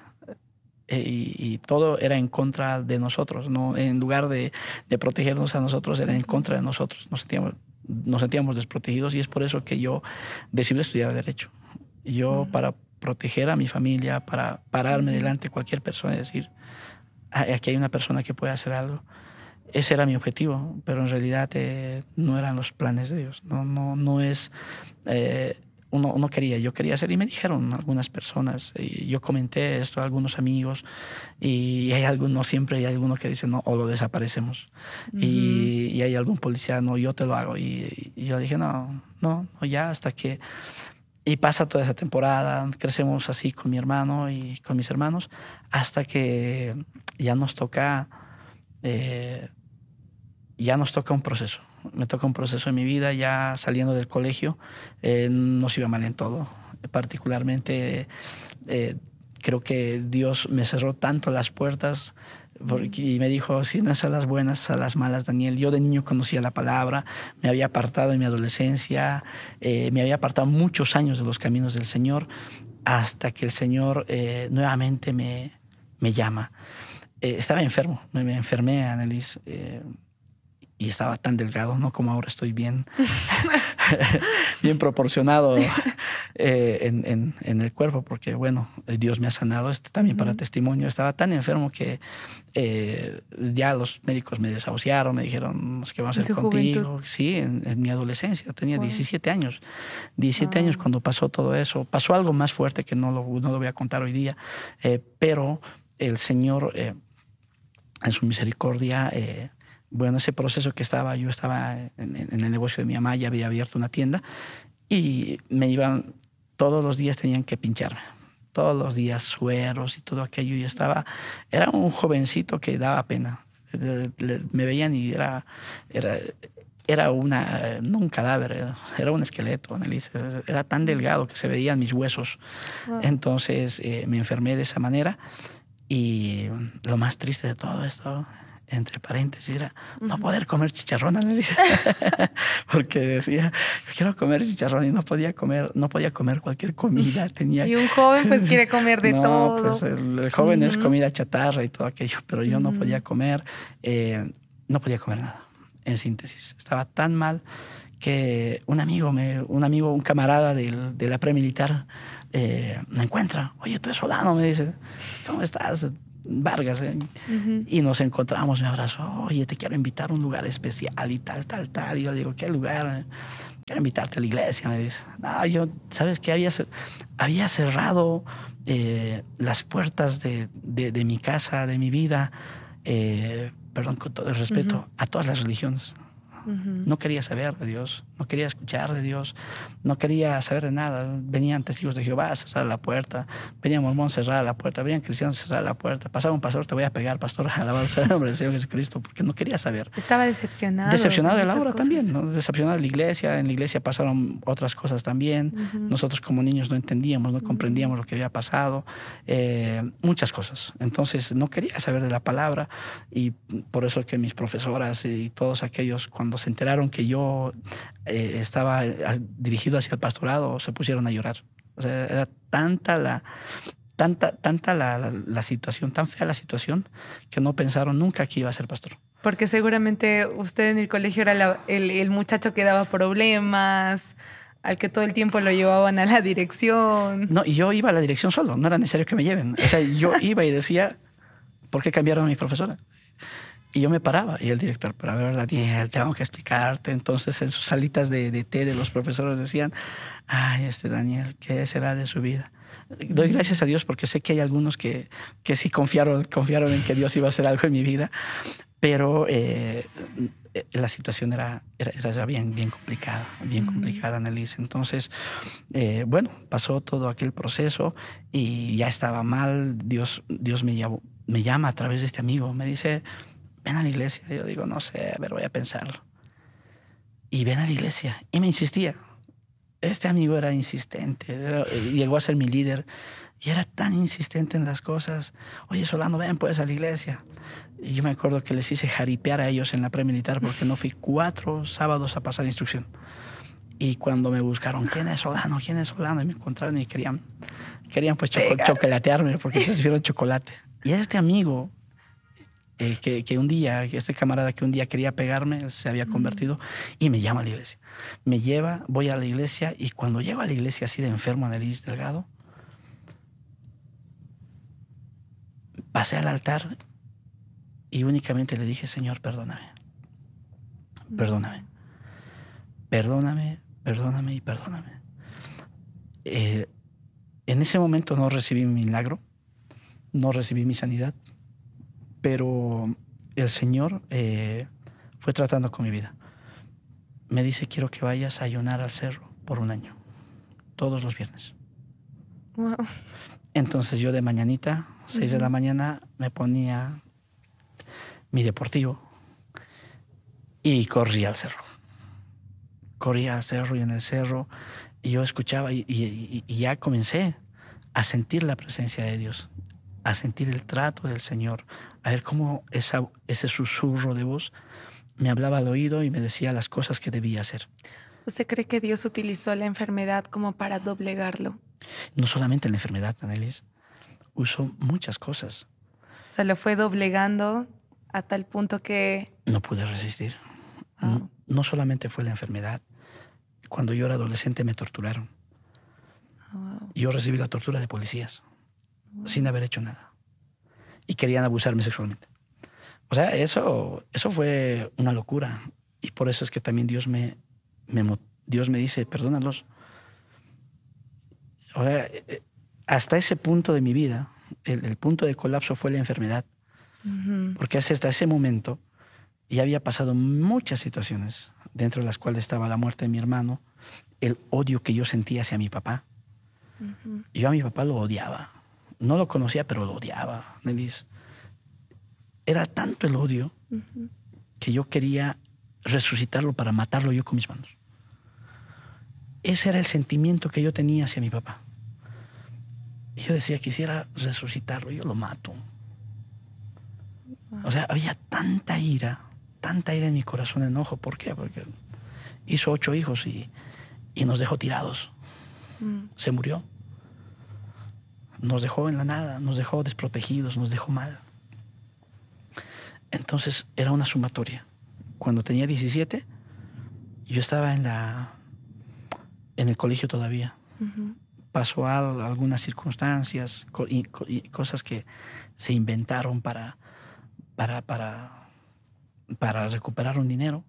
Y, y todo era en contra de nosotros, ¿no? En lugar de, de protegernos a nosotros, era en contra de nosotros. Nos sentíamos, nos sentíamos desprotegidos y es por eso que yo decidí estudiar Derecho. Yo, uh-huh. para proteger a mi familia, para pararme uh-huh. delante de cualquier persona y decir, aquí hay una persona que puede hacer algo. Ese era mi objetivo, pero en realidad eh, no eran los planes de Dios. No, no, no es... Eh, Uno, uno quería, yo quería hacer, y me dijeron algunas personas, y yo comenté esto a algunos amigos, y hay algunos, siempre hay algunos que dicen, no, o lo desaparecemos. Uh-huh. y, y hay algún policía, no, yo te lo hago. Y, y yo dije, no, no, no, ya hasta que... Y pasa toda esa temporada, crecemos así con mi hermano y con mis hermanos, hasta que ya nos toca, eh, ya nos toca un proceso. Me toca un proceso en mi vida, ya saliendo del colegio, eh, nos iba mal en todo. Particularmente, eh, creo que Dios me cerró tanto las puertas porque, y me dijo, si no es a las buenas, a las malas, Daniel. Yo de niño conocía la palabra, me había apartado en mi adolescencia, eh, me había apartado muchos años de los caminos del Señor, hasta que el Señor eh, nuevamente me, me llama. Eh, estaba enfermo, me, me enfermé, Annelies, eh, y estaba tan delgado, no como ahora estoy bien, bien proporcionado eh, en, en, en el cuerpo, porque bueno, Dios me ha sanado, este, también para uh-huh. testimonio. Estaba tan enfermo que eh, ya los médicos me desahuciaron, me dijeron, ¿qué vamos a hacer contigo? Juventud. Sí, en, en mi adolescencia, tenía wow. diecisiete años. diecisiete wow. años cuando pasó todo eso. Pasó algo más fuerte que no lo, no lo voy a contar hoy día, eh, pero el Señor, eh, en su misericordia, eh, bueno, ese proceso que estaba, yo estaba en, en el negocio de mi mamá, ya había abierto una tienda y me iban, todos los días tenían que pincharme, todos los días sueros y todo aquello. Y estaba, era un jovencito que daba pena. Me veían y era, era, era una, no un cadáver, era, era un esqueleto, Annelies. Era tan delgado que se veían mis huesos. Wow. Entonces eh, me enfermé de esa manera y lo más triste de todo esto, entre paréntesis, era no poder comer chicharrón, Annelies. Porque decía, yo quiero comer chicharrón y no podía comer, no podía comer cualquier comida. Tenía... Y un joven pues quiere comer de no, todo. Pues el, el joven uh-huh. es comida chatarra y todo aquello, pero yo uh-huh. no podía comer, eh, no podía comer nada, en síntesis. Estaba tan mal que un amigo, me, un amigo, un camarada del, de la premilitar eh, me encuentra. Oye, tú eres Solano, me dice. ¿Cómo estás? Vargas. ¿eh? Uh-huh. Y nos encontramos, me abrazó. Oye, te quiero invitar a un lugar especial y tal, tal, tal. Y yo digo, ¿qué lugar? Quiero invitarte a la iglesia, me dice. No, yo, ¿sabes qué? Había, había cerrado eh, las puertas de, de, de mi casa, de mi vida, eh, perdón, con todo el respeto, uh-huh. a todas las religiones. Uh-huh. No quería saber de Dios, no quería escuchar de Dios, no quería saber de nada. Venían testigos de Jehová a cerrar la puerta, venían mormón cerrar la puerta, venían cristianos cerrar la puerta. Pasaba un pastor, te voy a pegar, pastor, alabado sea el nombre del Señor Jesucristo, porque no quería saber. Estaba decepcionado. Decepcionado de la obra también, ¿no? Decepcionado de la iglesia. En la iglesia pasaron otras cosas también. Uh-huh. Nosotros como niños no entendíamos, no comprendíamos uh-huh. lo que había pasado, eh, muchas cosas. Entonces no quería saber de la palabra y por eso que mis profesoras y todos aquellos, cuando se enteraron que yo eh, estaba dirigido hacia el pastorado, se pusieron a llorar. O sea, era tanta la, tanta, tanta la, la, la situación, tan fea la situación, que no pensaron nunca que iba a ser pastor. Porque seguramente usted en el colegio era la, el, el muchacho que daba problemas, al que todo el tiempo lo llevaban a la dirección. No, y yo iba a la dirección solo, no era necesario que me lleven. O sea, yo iba y decía, ¿por qué cambiaron a mi profesora? Y yo me paraba y el director, pero a ver, Daniel, tengo que explicarte. Entonces en sus salitas de, de té de los profesores decían, ay, este Daniel, ¿qué será de su vida? Doy gracias a Dios porque sé que hay algunos que, que sí confiaron, confiaron en que Dios iba a hacer algo en mi vida, pero eh, la situación era, era, era bien, bien complicada, bien complicada, Annelise. Entonces, eh, bueno, pasó todo aquel proceso y ya estaba mal. Dios, Dios me, llamo, me llama a través de este amigo, me dice, ven a la iglesia. Yo digo, no sé, a ver, voy a pensarlo. Y ven a la iglesia. Y me insistía. Este amigo era insistente, era, llegó a ser mi líder y era tan insistente en las cosas. Oye, Solano, ven pues a la iglesia. Y yo me acuerdo que les hice jaripear a ellos en la premilitar porque no fui cuatro sábados a pasar instrucción. Y cuando me buscaron, ¿quién es Solano? ¿Quién es Solano? Y me encontraron y querían, querían pues choco, chocolatearme porque se sirvieron chocolate. Y este amigo... Eh, que, que un día, este camarada que un día quería pegarme, se había convertido y me llama a la iglesia. Me lleva, voy a la iglesia y cuando llego a la iglesia así de enfermo, Annelise Delgado, pasé al altar y únicamente le dije, Señor, perdóname, perdóname, perdóname, perdóname y perdóname. Eh, en ese momento no recibí mi milagro, no recibí mi sanidad, pero el Señor eh, fue tratando con mi vida. Me dice, quiero que vayas a ayunar al cerro por un año, todos los viernes. Wow. Entonces yo de mañanita, seis uh-huh. de la mañana, me ponía mi deportivo y corría al cerro. Corría al cerro y en el cerro y yo escuchaba y, y, y ya comencé a sentir la presencia de Dios, a sentir el trato del Señor, a ver cómo esa, ese susurro de voz me hablaba al oído y me decía las cosas que debía hacer. ¿Usted cree que Dios utilizó la enfermedad como para doblegarlo? No solamente la enfermedad, Annelise, usó muchas cosas. O sea, lo fue doblegando a tal punto que... No pude resistir. Oh. No, no solamente fue la enfermedad. Cuando yo era adolescente me torturaron. Wow. Yo recibí la tortura de policías. Wow. Sin haber hecho nada. Y querían abusarme sexualmente. O sea, eso, eso fue una locura. Y por eso es que también Dios me, me, Dios me dice, perdónalos. O sea, hasta ese punto de mi vida, el, el punto de colapso fue la enfermedad. Uh-huh. Porque hasta ese momento ya había pasado muchas situaciones, dentro de las cuales estaba la muerte de mi hermano, el odio que yo sentía hacia mi papá. Uh-huh. Yo a mi papá lo odiaba. No lo conocía, pero lo odiaba, Annelise. Era tanto el odio uh-huh. que yo quería resucitarlo para matarlo yo con mis manos. Ese era el sentimiento que yo tenía hacia mi papá. Y yo decía, quisiera resucitarlo, yo lo mato. Uh-huh. O sea, había tanta ira, tanta ira en mi corazón, enojo. ¿Por qué? Porque hizo ocho hijos y, y nos dejó tirados. Uh-huh. Se murió. Nos dejó en la nada, nos dejó desprotegidos, nos dejó mal. Entonces era una sumatoria. Cuando tenía diecisiete, yo estaba en, la, en el colegio todavía. Uh-huh. Pasó al, algunas circunstancias co- y, co- y cosas que se inventaron para, para, para, para recuperar un dinero.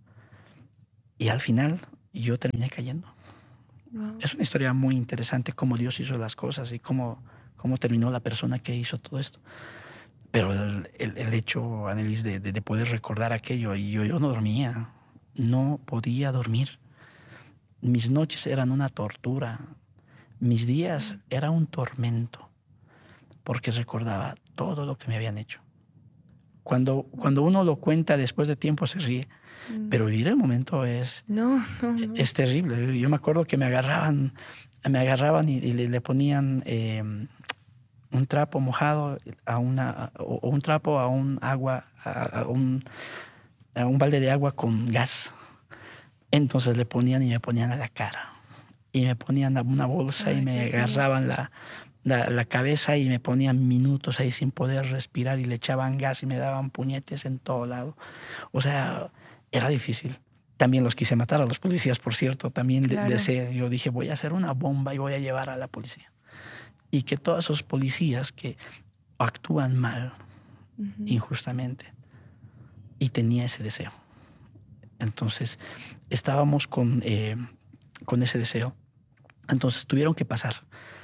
Y al final yo terminé cayendo. Wow. Es una historia muy interesante cómo Dios hizo las cosas y cómo, cómo terminó la persona que hizo todo esto. Pero el, el, el hecho, Annelies, de, de, de poder recordar aquello, y yo, yo no dormía, no podía dormir. Mis noches eran una tortura, mis días eran un tormento, porque recordaba todo lo que me habían hecho. Cuando, cuando uno lo cuenta después de tiempo se ríe, mm. pero vivir el momento es, no, no, no. es terrible. Yo me acuerdo que me agarraban, me agarraban y, y le, le ponían... Eh, un trapo mojado a una, o un trapo a un agua, a, a, un, a un balde de agua con gas. Entonces le ponían y me ponían a la cara. Y me ponían una bolsa. Ay, y me agarraban la, la, la cabeza y me ponían minutos ahí sin poder respirar y le echaban gas y me daban puñetes en todo lado. O sea, era difícil. También los quise matar a los policías, por cierto. También claro. de, de, yo dije, voy a hacer una bomba y voy a llevar a la policía. Y que todos esos policías que actúan mal, uh-huh. injustamente, y tenía ese deseo. Entonces, estábamos con, eh, con ese deseo. Entonces, tuvieron que pasar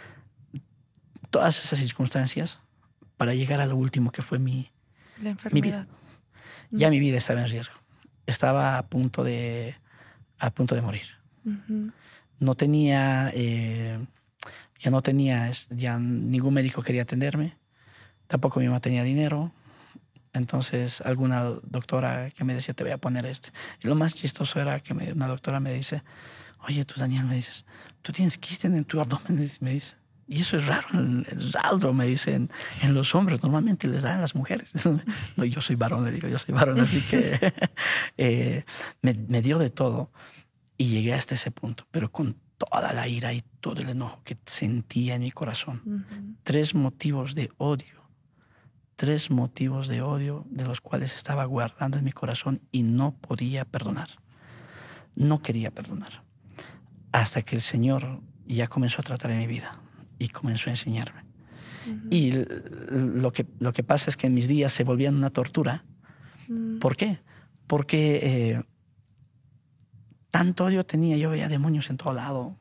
todas esas circunstancias para llegar a lo último que fue mi, La enfermedad. mi vida. Uh-huh. Ya mi vida estaba en riesgo. Estaba a punto de, a punto de morir. Uh-huh. No tenía... Eh, Ya no tenía, ya ningún médico quería atenderme, tampoco mi mamá tenía dinero. Entonces alguna doctora que me decía, te voy a poner este. Y lo más chistoso era que me, una doctora me dice, oye, tú Daniel, me dices, tú tienes quiste en tu abdomen, me dice. Y eso es raro, es raro, me dicen, en los hombres, normalmente les dan a las mujeres. No, yo soy varón, le digo, yo soy varón, así que eh, me, me dio de todo y llegué hasta ese punto, pero con toda la ira y todo el enojo que sentía en mi corazón. Uh-huh. Tres motivos de odio, tres motivos de odio de los cuales estaba guardando en mi corazón y no podía perdonar. No quería perdonar. Hasta que el Señor ya comenzó a tratar en mi vida y comenzó a enseñarme. Uh-huh. Y lo que, lo que pasa es que en mis días se volvían una tortura. Uh-huh. ¿Por qué? Porque... Eh, tanto odio tenía, yo veía demonios en todo lado.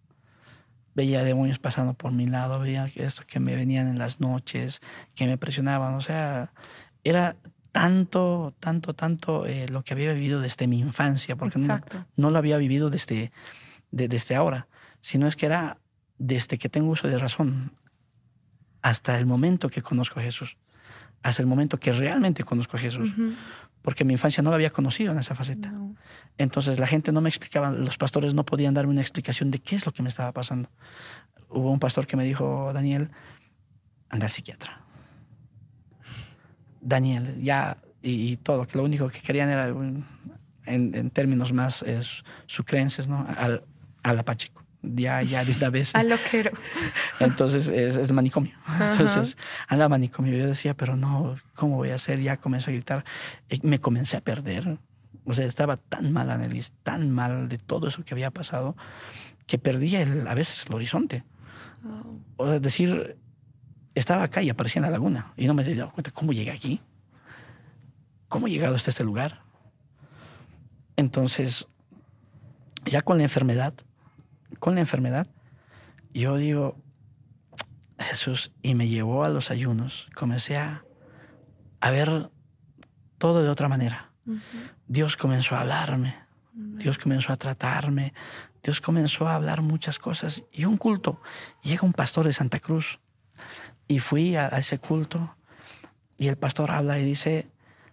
Veía demonios pasando por mi lado, veía esto que me venían en las noches, que me presionaban. O sea, era tanto, tanto, tanto eh, lo que había vivido desde mi infancia, porque no, no lo había vivido desde, de, desde ahora, sino es que era desde que tengo uso de razón hasta el momento que conozco a Jesús, hasta el momento que realmente conozco a Jesús. Uh-huh. Porque mi infancia no la había conocido en esa faceta. No. Entonces la gente no me explicaba, los pastores no podían darme una explicación de qué es lo que me estaba pasando. Hubo un pastor que me dijo, Daniel, anda al psiquiatra. Daniel, ya, y, y todo, que lo único que querían era, en, en términos más, es, sus creencias, ¿no? Al, al apachico. Ya, ya, de una vez. Al loquero. Entonces, es, es manicomio. Uh-huh. Entonces, anda manicomio. Yo decía, pero no, ¿cómo voy a hacer? Ya comencé a gritar. Me comencé a perder. O sea, estaba tan mal, Annelies, tan mal de todo eso que había pasado, que perdía el, a veces el horizonte. Oh. O sea, es decir, estaba acá y aparecía en la laguna. Y no me había dado cuenta cómo llegué aquí. ¿Cómo he llegado hasta este lugar? Entonces, ya con la enfermedad, con la enfermedad, yo digo, Jesús, y me llevó a los ayunos. Comencé a, a ver todo de otra manera. Uh-huh. Dios comenzó a hablarme, uh-huh. Dios comenzó a tratarme, Dios comenzó a hablar muchas cosas. Y un culto, llega un pastor de Santa Cruz, y fui a, a ese culto, y el pastor habla y dice,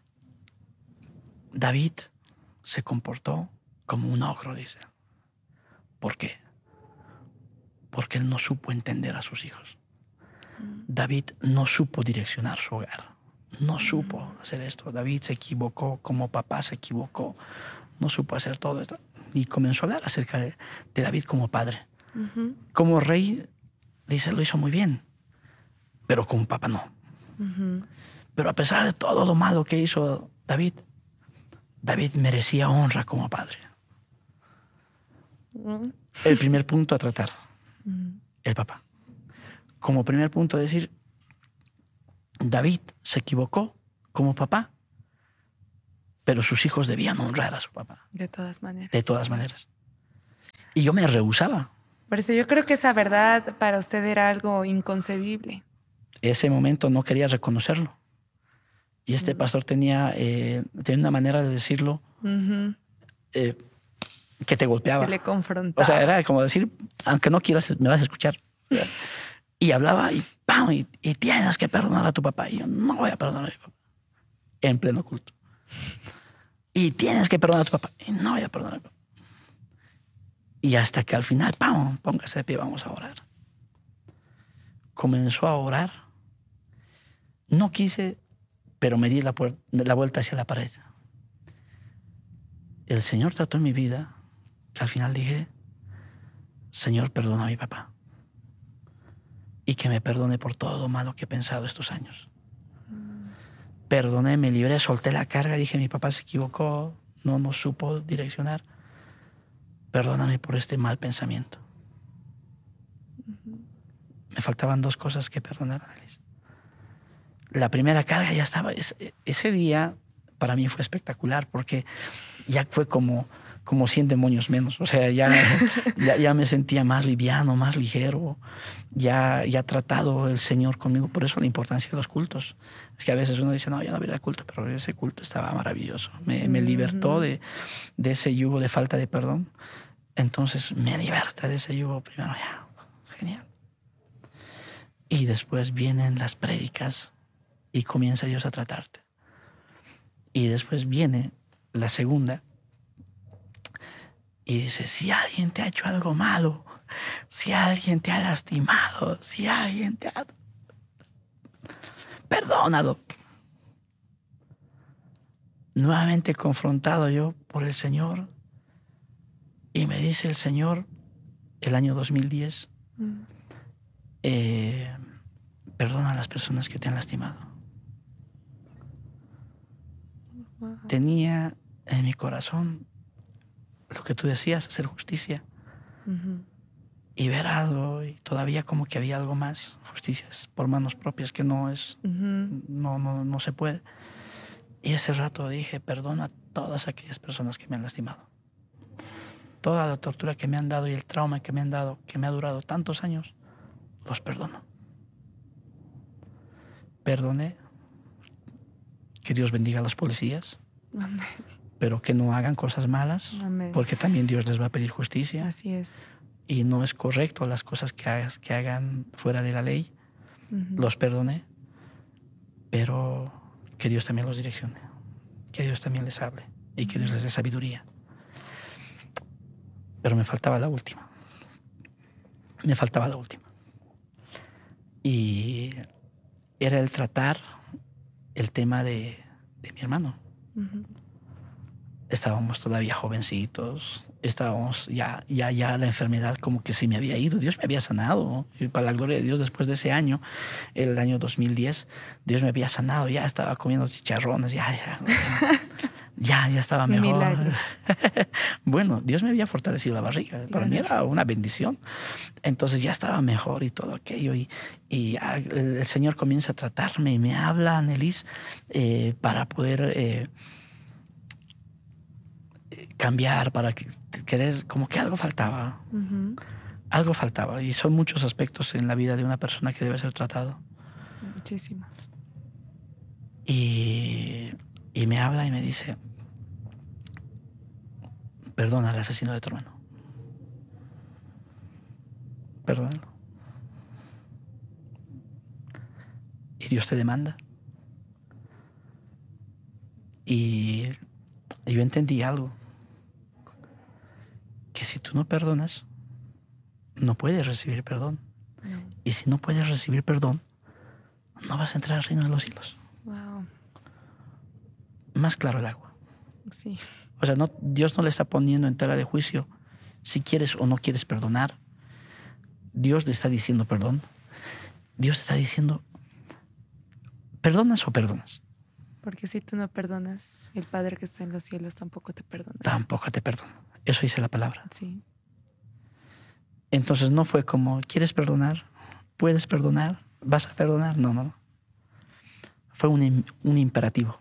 David se comportó como un ogro, dice. ¿Por qué? Porque él no supo entender a sus hijos. Mm. David no supo direccionar su hogar. No mm. supo hacer esto. David se equivocó, como papá se equivocó. No supo hacer todo esto. Y comenzó a hablar acerca de, de David como padre. Mm-hmm. Como rey, dice, lo hizo muy bien. Pero como papá no. Mm-hmm. Pero a pesar de todo lo malo que hizo David, David merecía honra como padre. Mm. El primer punto a tratar, Mm. el papá. Como primer punto decir, David se equivocó como papá, pero sus hijos debían honrar a su papá. De todas maneras. De todas maneras. Y yo me rehusaba. Por eso yo creo que esa verdad para usted era algo inconcebible. Ese momento no quería reconocerlo. Y este Mm. pastor tenía, eh, tenía una manera de decirlo Uh-huh. eh, que te golpeaba. Que le confrontaba. O sea, era como decir, aunque no quieras, me vas a escuchar. Y hablaba y ¡pam! Y, y tienes que perdonar a tu papá. Y yo no voy a perdonar a mi papá. En pleno culto. Y tienes que perdonar a tu papá. Y no voy a perdonar a mi papá. Y hasta que al final, ¡pam! Póngase de pie, vamos a orar. Comenzó a orar. No quise, pero me di la, la vuelta hacia la pared. El Señor trató en mi vida, que al final dije, Señor, perdona a mi papá. Y que me perdone por todo lo malo que he pensado estos años. Mm. Perdoné, me libré, solté la carga, dije, mi papá se equivocó, no nos supo direccionar. Perdóname por este mal pensamiento. Uh-huh. Me faltaban dos cosas que perdonar, Annelies. La primera carga ya estaba. Ese, ese día para mí fue espectacular porque ya fue como, como cien demonios menos. O sea, ya, ya, ya me sentía más liviano, más ligero. Ya, ya ha tratado el Señor conmigo. Por eso la importancia de los cultos. Es que a veces uno dice, no, yo no voy a ir al culto, pero ese culto estaba maravilloso. Me, me libertó de, de ese yugo de falta de perdón. Entonces me liberta de ese yugo primero. Ya, genial. Y después vienen las prédicas y comienza Dios a tratarte. Y después viene la segunda y dice, si alguien te ha hecho algo malo, si alguien te ha lastimado, si alguien te ha... perdónalo. Nuevamente confrontado yo por el Señor y me dice el Señor, el año dos mil diez, mm. eh, perdona a las personas que te han lastimado. Wow. Tenía en mi corazón lo que tú decías, hacer justicia. Uh-huh. Y ver algo, y todavía como que había algo más, justicias por manos propias, que no es, uh-huh. no, no, no se puede. Y ese rato dije, perdona a todas aquellas personas que me han lastimado. Toda la tortura que me han dado y el trauma que me han dado, que me ha durado tantos años, los perdono. Perdoné. Que Dios bendiga a los policías. Amén. Pero que no hagan cosas malas. Amén. Porque también Dios les va a pedir justicia. Así es. Y no es correcto las cosas que, hagas, que hagan fuera de la ley. Uh-huh. Los perdoné. Pero que Dios también los direccione. Que Dios también les hable. Y que Dios les dé sabiduría. Pero me faltaba la última. Me faltaba la última. Y era el tratar el tema de, de mi hermano. Uh-huh. Estábamos todavía jovencitos, estábamos ya, ya, ya la enfermedad como que se me había ido, Dios me había sanado. Y para la gloria de Dios, después de ese año, el año dos mil diez, Dios me había sanado, ya estaba comiendo chicharrones, ya, ya, ya, ya estaba mejor. Bueno, Dios me había fortalecido la barriga, para claro. mí era una bendición. Entonces ya estaba mejor y todo aquello. Y, y el Señor comienza a tratarme y me habla, Annelies, eh, para poder eh, cambiar, para que, querer, como que algo faltaba. Uh-huh. Algo faltaba. Y son muchos aspectos en la vida de una persona que debe ser tratado. Muchísimos. Y, y me habla y me dice, perdona al asesino de tu hermano. Perdónalo. Y Dios te demanda. Y yo entendí algo. Que si tú no perdonas, no puedes recibir perdón. No. Y si no puedes recibir perdón, no vas a entrar al reino de los cielos. Wow. Más claro el agua. Sí. O sea, no, Dios no le está poniendo en tela de juicio si quieres o no quieres perdonar. Dios le está diciendo perdón. Dios está diciendo, ¿perdonas o perdonas? Porque si tú no perdonas, el Padre que está en los cielos tampoco te perdona. Tampoco te perdona. Eso dice la palabra. Sí. Entonces no fue como, ¿quieres perdonar? ¿Puedes perdonar? ¿Vas a perdonar? No, no. Fue un, un imperativo.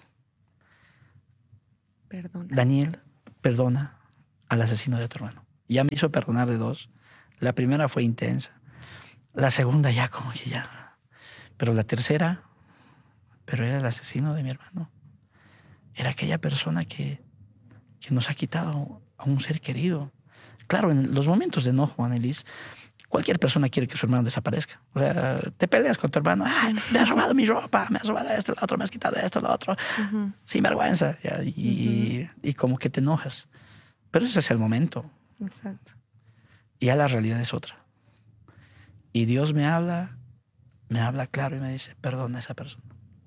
Perdona. Daniel, perdona al asesino de tu hermano. Ya me hizo perdonar de dos. La primera fue intensa. La segunda ya como que ya. Pero la tercera, pero era el asesino de mi hermano. Era aquella persona que, que nos ha quitado a un ser querido. Claro, en los momentos de enojo, Annelies, cualquier persona quiere que su hermano desaparezca. O sea, te peleas con tu hermano. Ay, me has robado mi ropa, me has robado esto, lo otro, me has quitado esto, lo otro. Uh-huh. Sin vergüenza. Ya, y, uh-huh. y como que te enojas. Pero ese es el momento. Exacto. Y ya la realidad es otra. Y Dios me habla, me habla claro y me dice, perdona a esa persona.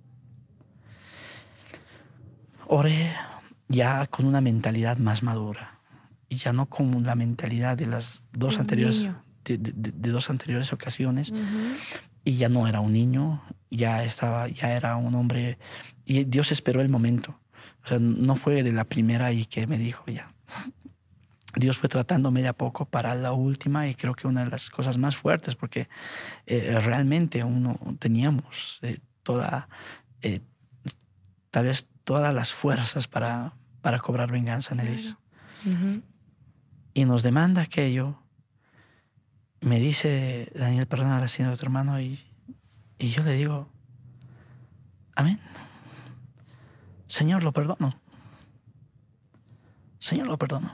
Oré ya con una mentalidad más madura. Y ya no con la mentalidad de las dos un anteriores... Niño. De, de, de dos anteriores ocasiones. Uh-huh. Y ya no era un niño, ya estaba, ya era un hombre. Y Dios esperó el momento. O sea, no fue de la primera y que me dijo ya. Dios fue tratándome de a poco para la última, y creo que una de las cosas más fuertes, porque eh, realmente uno teníamos eh, toda, eh, tal vez todas las fuerzas para, para cobrar venganza, Annelies. Claro. Uh-huh. Y nos demanda aquello. Me dice, Daniel, perdona al asesino de tu hermano, y, y yo le digo, amén. Señor, lo perdono. Señor, lo perdono.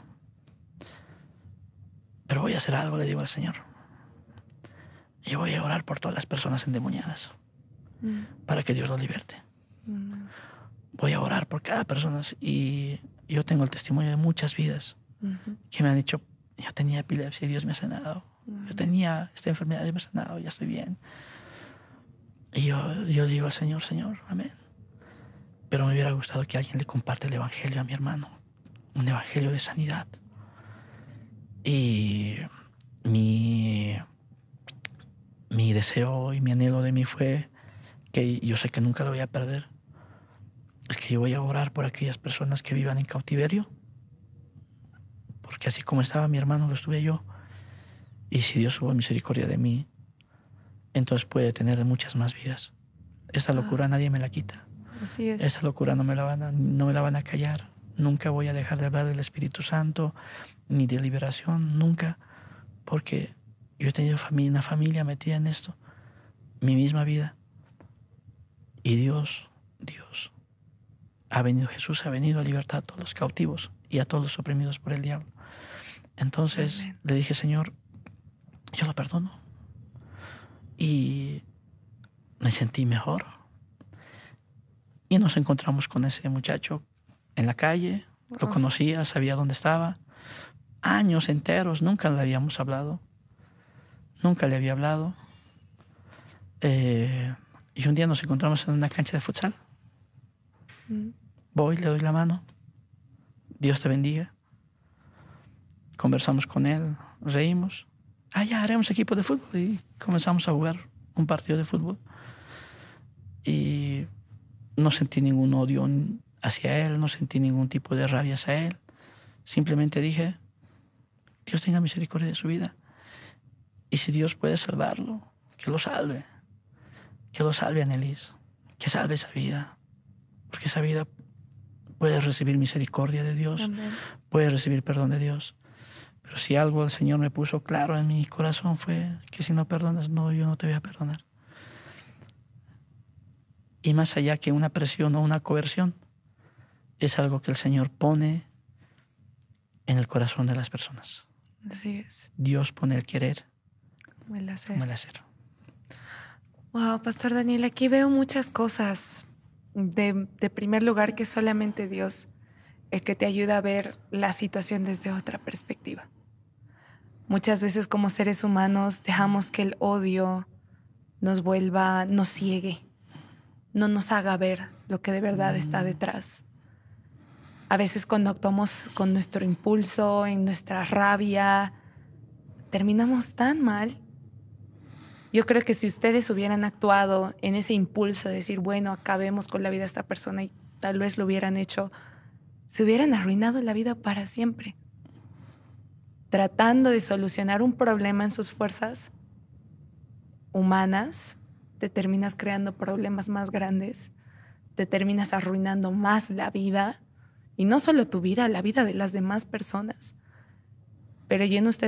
Pero voy a hacer algo, le digo al Señor. Yo voy a orar por todas las personas endemoniadas mm. para que Dios los liberte. Mm. Voy a orar por cada persona, y yo tengo el testimonio de muchas vidas mm-hmm. que me han dicho, yo tenía epilepsia y Dios me ha sanado. Yo tenía esta enfermedad y me he sanado, ya estoy bien. Y yo, yo digo al Señor, Señor, amén. Pero me hubiera gustado que alguien le comparte el evangelio a mi hermano, un evangelio de sanidad. Y mi, mi deseo y mi anhelo de mí fue, que yo sé que nunca lo voy a perder, es que yo voy a orar por aquellas personas que vivan en cautiverio, porque así como estaba mi hermano, lo estuve yo. Y si Dios hubo misericordia de mí, entonces puede tener muchas más vidas. Esta locura ah, nadie me la quita. Así es. Esta locura no me la van a, no me la van a callar. Nunca voy a dejar de hablar del Espíritu Santo, ni de liberación, nunca. Porque yo he tenido familia, una familia metida en esto, mi misma vida. Y Dios, Dios, ha venido, Jesús ha venido a libertar a todos los cautivos y a todos los oprimidos por el diablo. Entonces Amén. Le dije, Señor, yo lo perdono. Y me sentí mejor. Y nos encontramos con ese muchacho en la calle. Lo conocía, sabía dónde estaba. Años enteros, nunca le habíamos hablado. Nunca le había hablado. Eh, y un día nos encontramos en una cancha de futsal. Mm. Voy, le doy la mano. Dios te bendiga. Conversamos con él, reímos. Ah, ya haremos equipo de fútbol. Y comenzamos a jugar un partido de fútbol. Y no sentí ningún odio hacia él, no sentí ningún tipo de rabia hacia él. Simplemente dije, Dios tenga misericordia de su vida. Y si Dios puede salvarlo, que lo salve. Que lo salve, Annelies. Que salve esa vida. Porque esa vida puede recibir misericordia de Dios. Amén. Puede recibir perdón de Dios. Pero si algo el Señor me puso claro en mi corazón fue que si no perdonas, no, yo no te voy a perdonar. Y más allá que una presión o una coerción, es algo que el Señor pone en el corazón de las personas. Así es. Dios pone el querer como el hacer. Como el hacer. Wow, Pastor Daniel, aquí veo muchas cosas. De, de primer lugar, que solamente Dios el que te ayuda a ver la situación desde otra perspectiva. Muchas veces como seres humanos dejamos que el odio nos vuelva, nos ciegue, no nos haga ver lo que de verdad está detrás. A veces cuando actuamos con nuestro impulso, en nuestra rabia, terminamos tan mal. Yo creo que si ustedes hubieran actuado en ese impulso de decir, bueno, acabemos con la vida de esta persona, y tal vez lo hubieran hecho, se hubieran arruinado la vida para siempre. tratando de solucionar un problema en sus fuerzas humanas, te terminas creando problemas más grandes, te terminas arruinando más la vida, y no solo tu vida, la vida de las demás personas. Pero yo en usted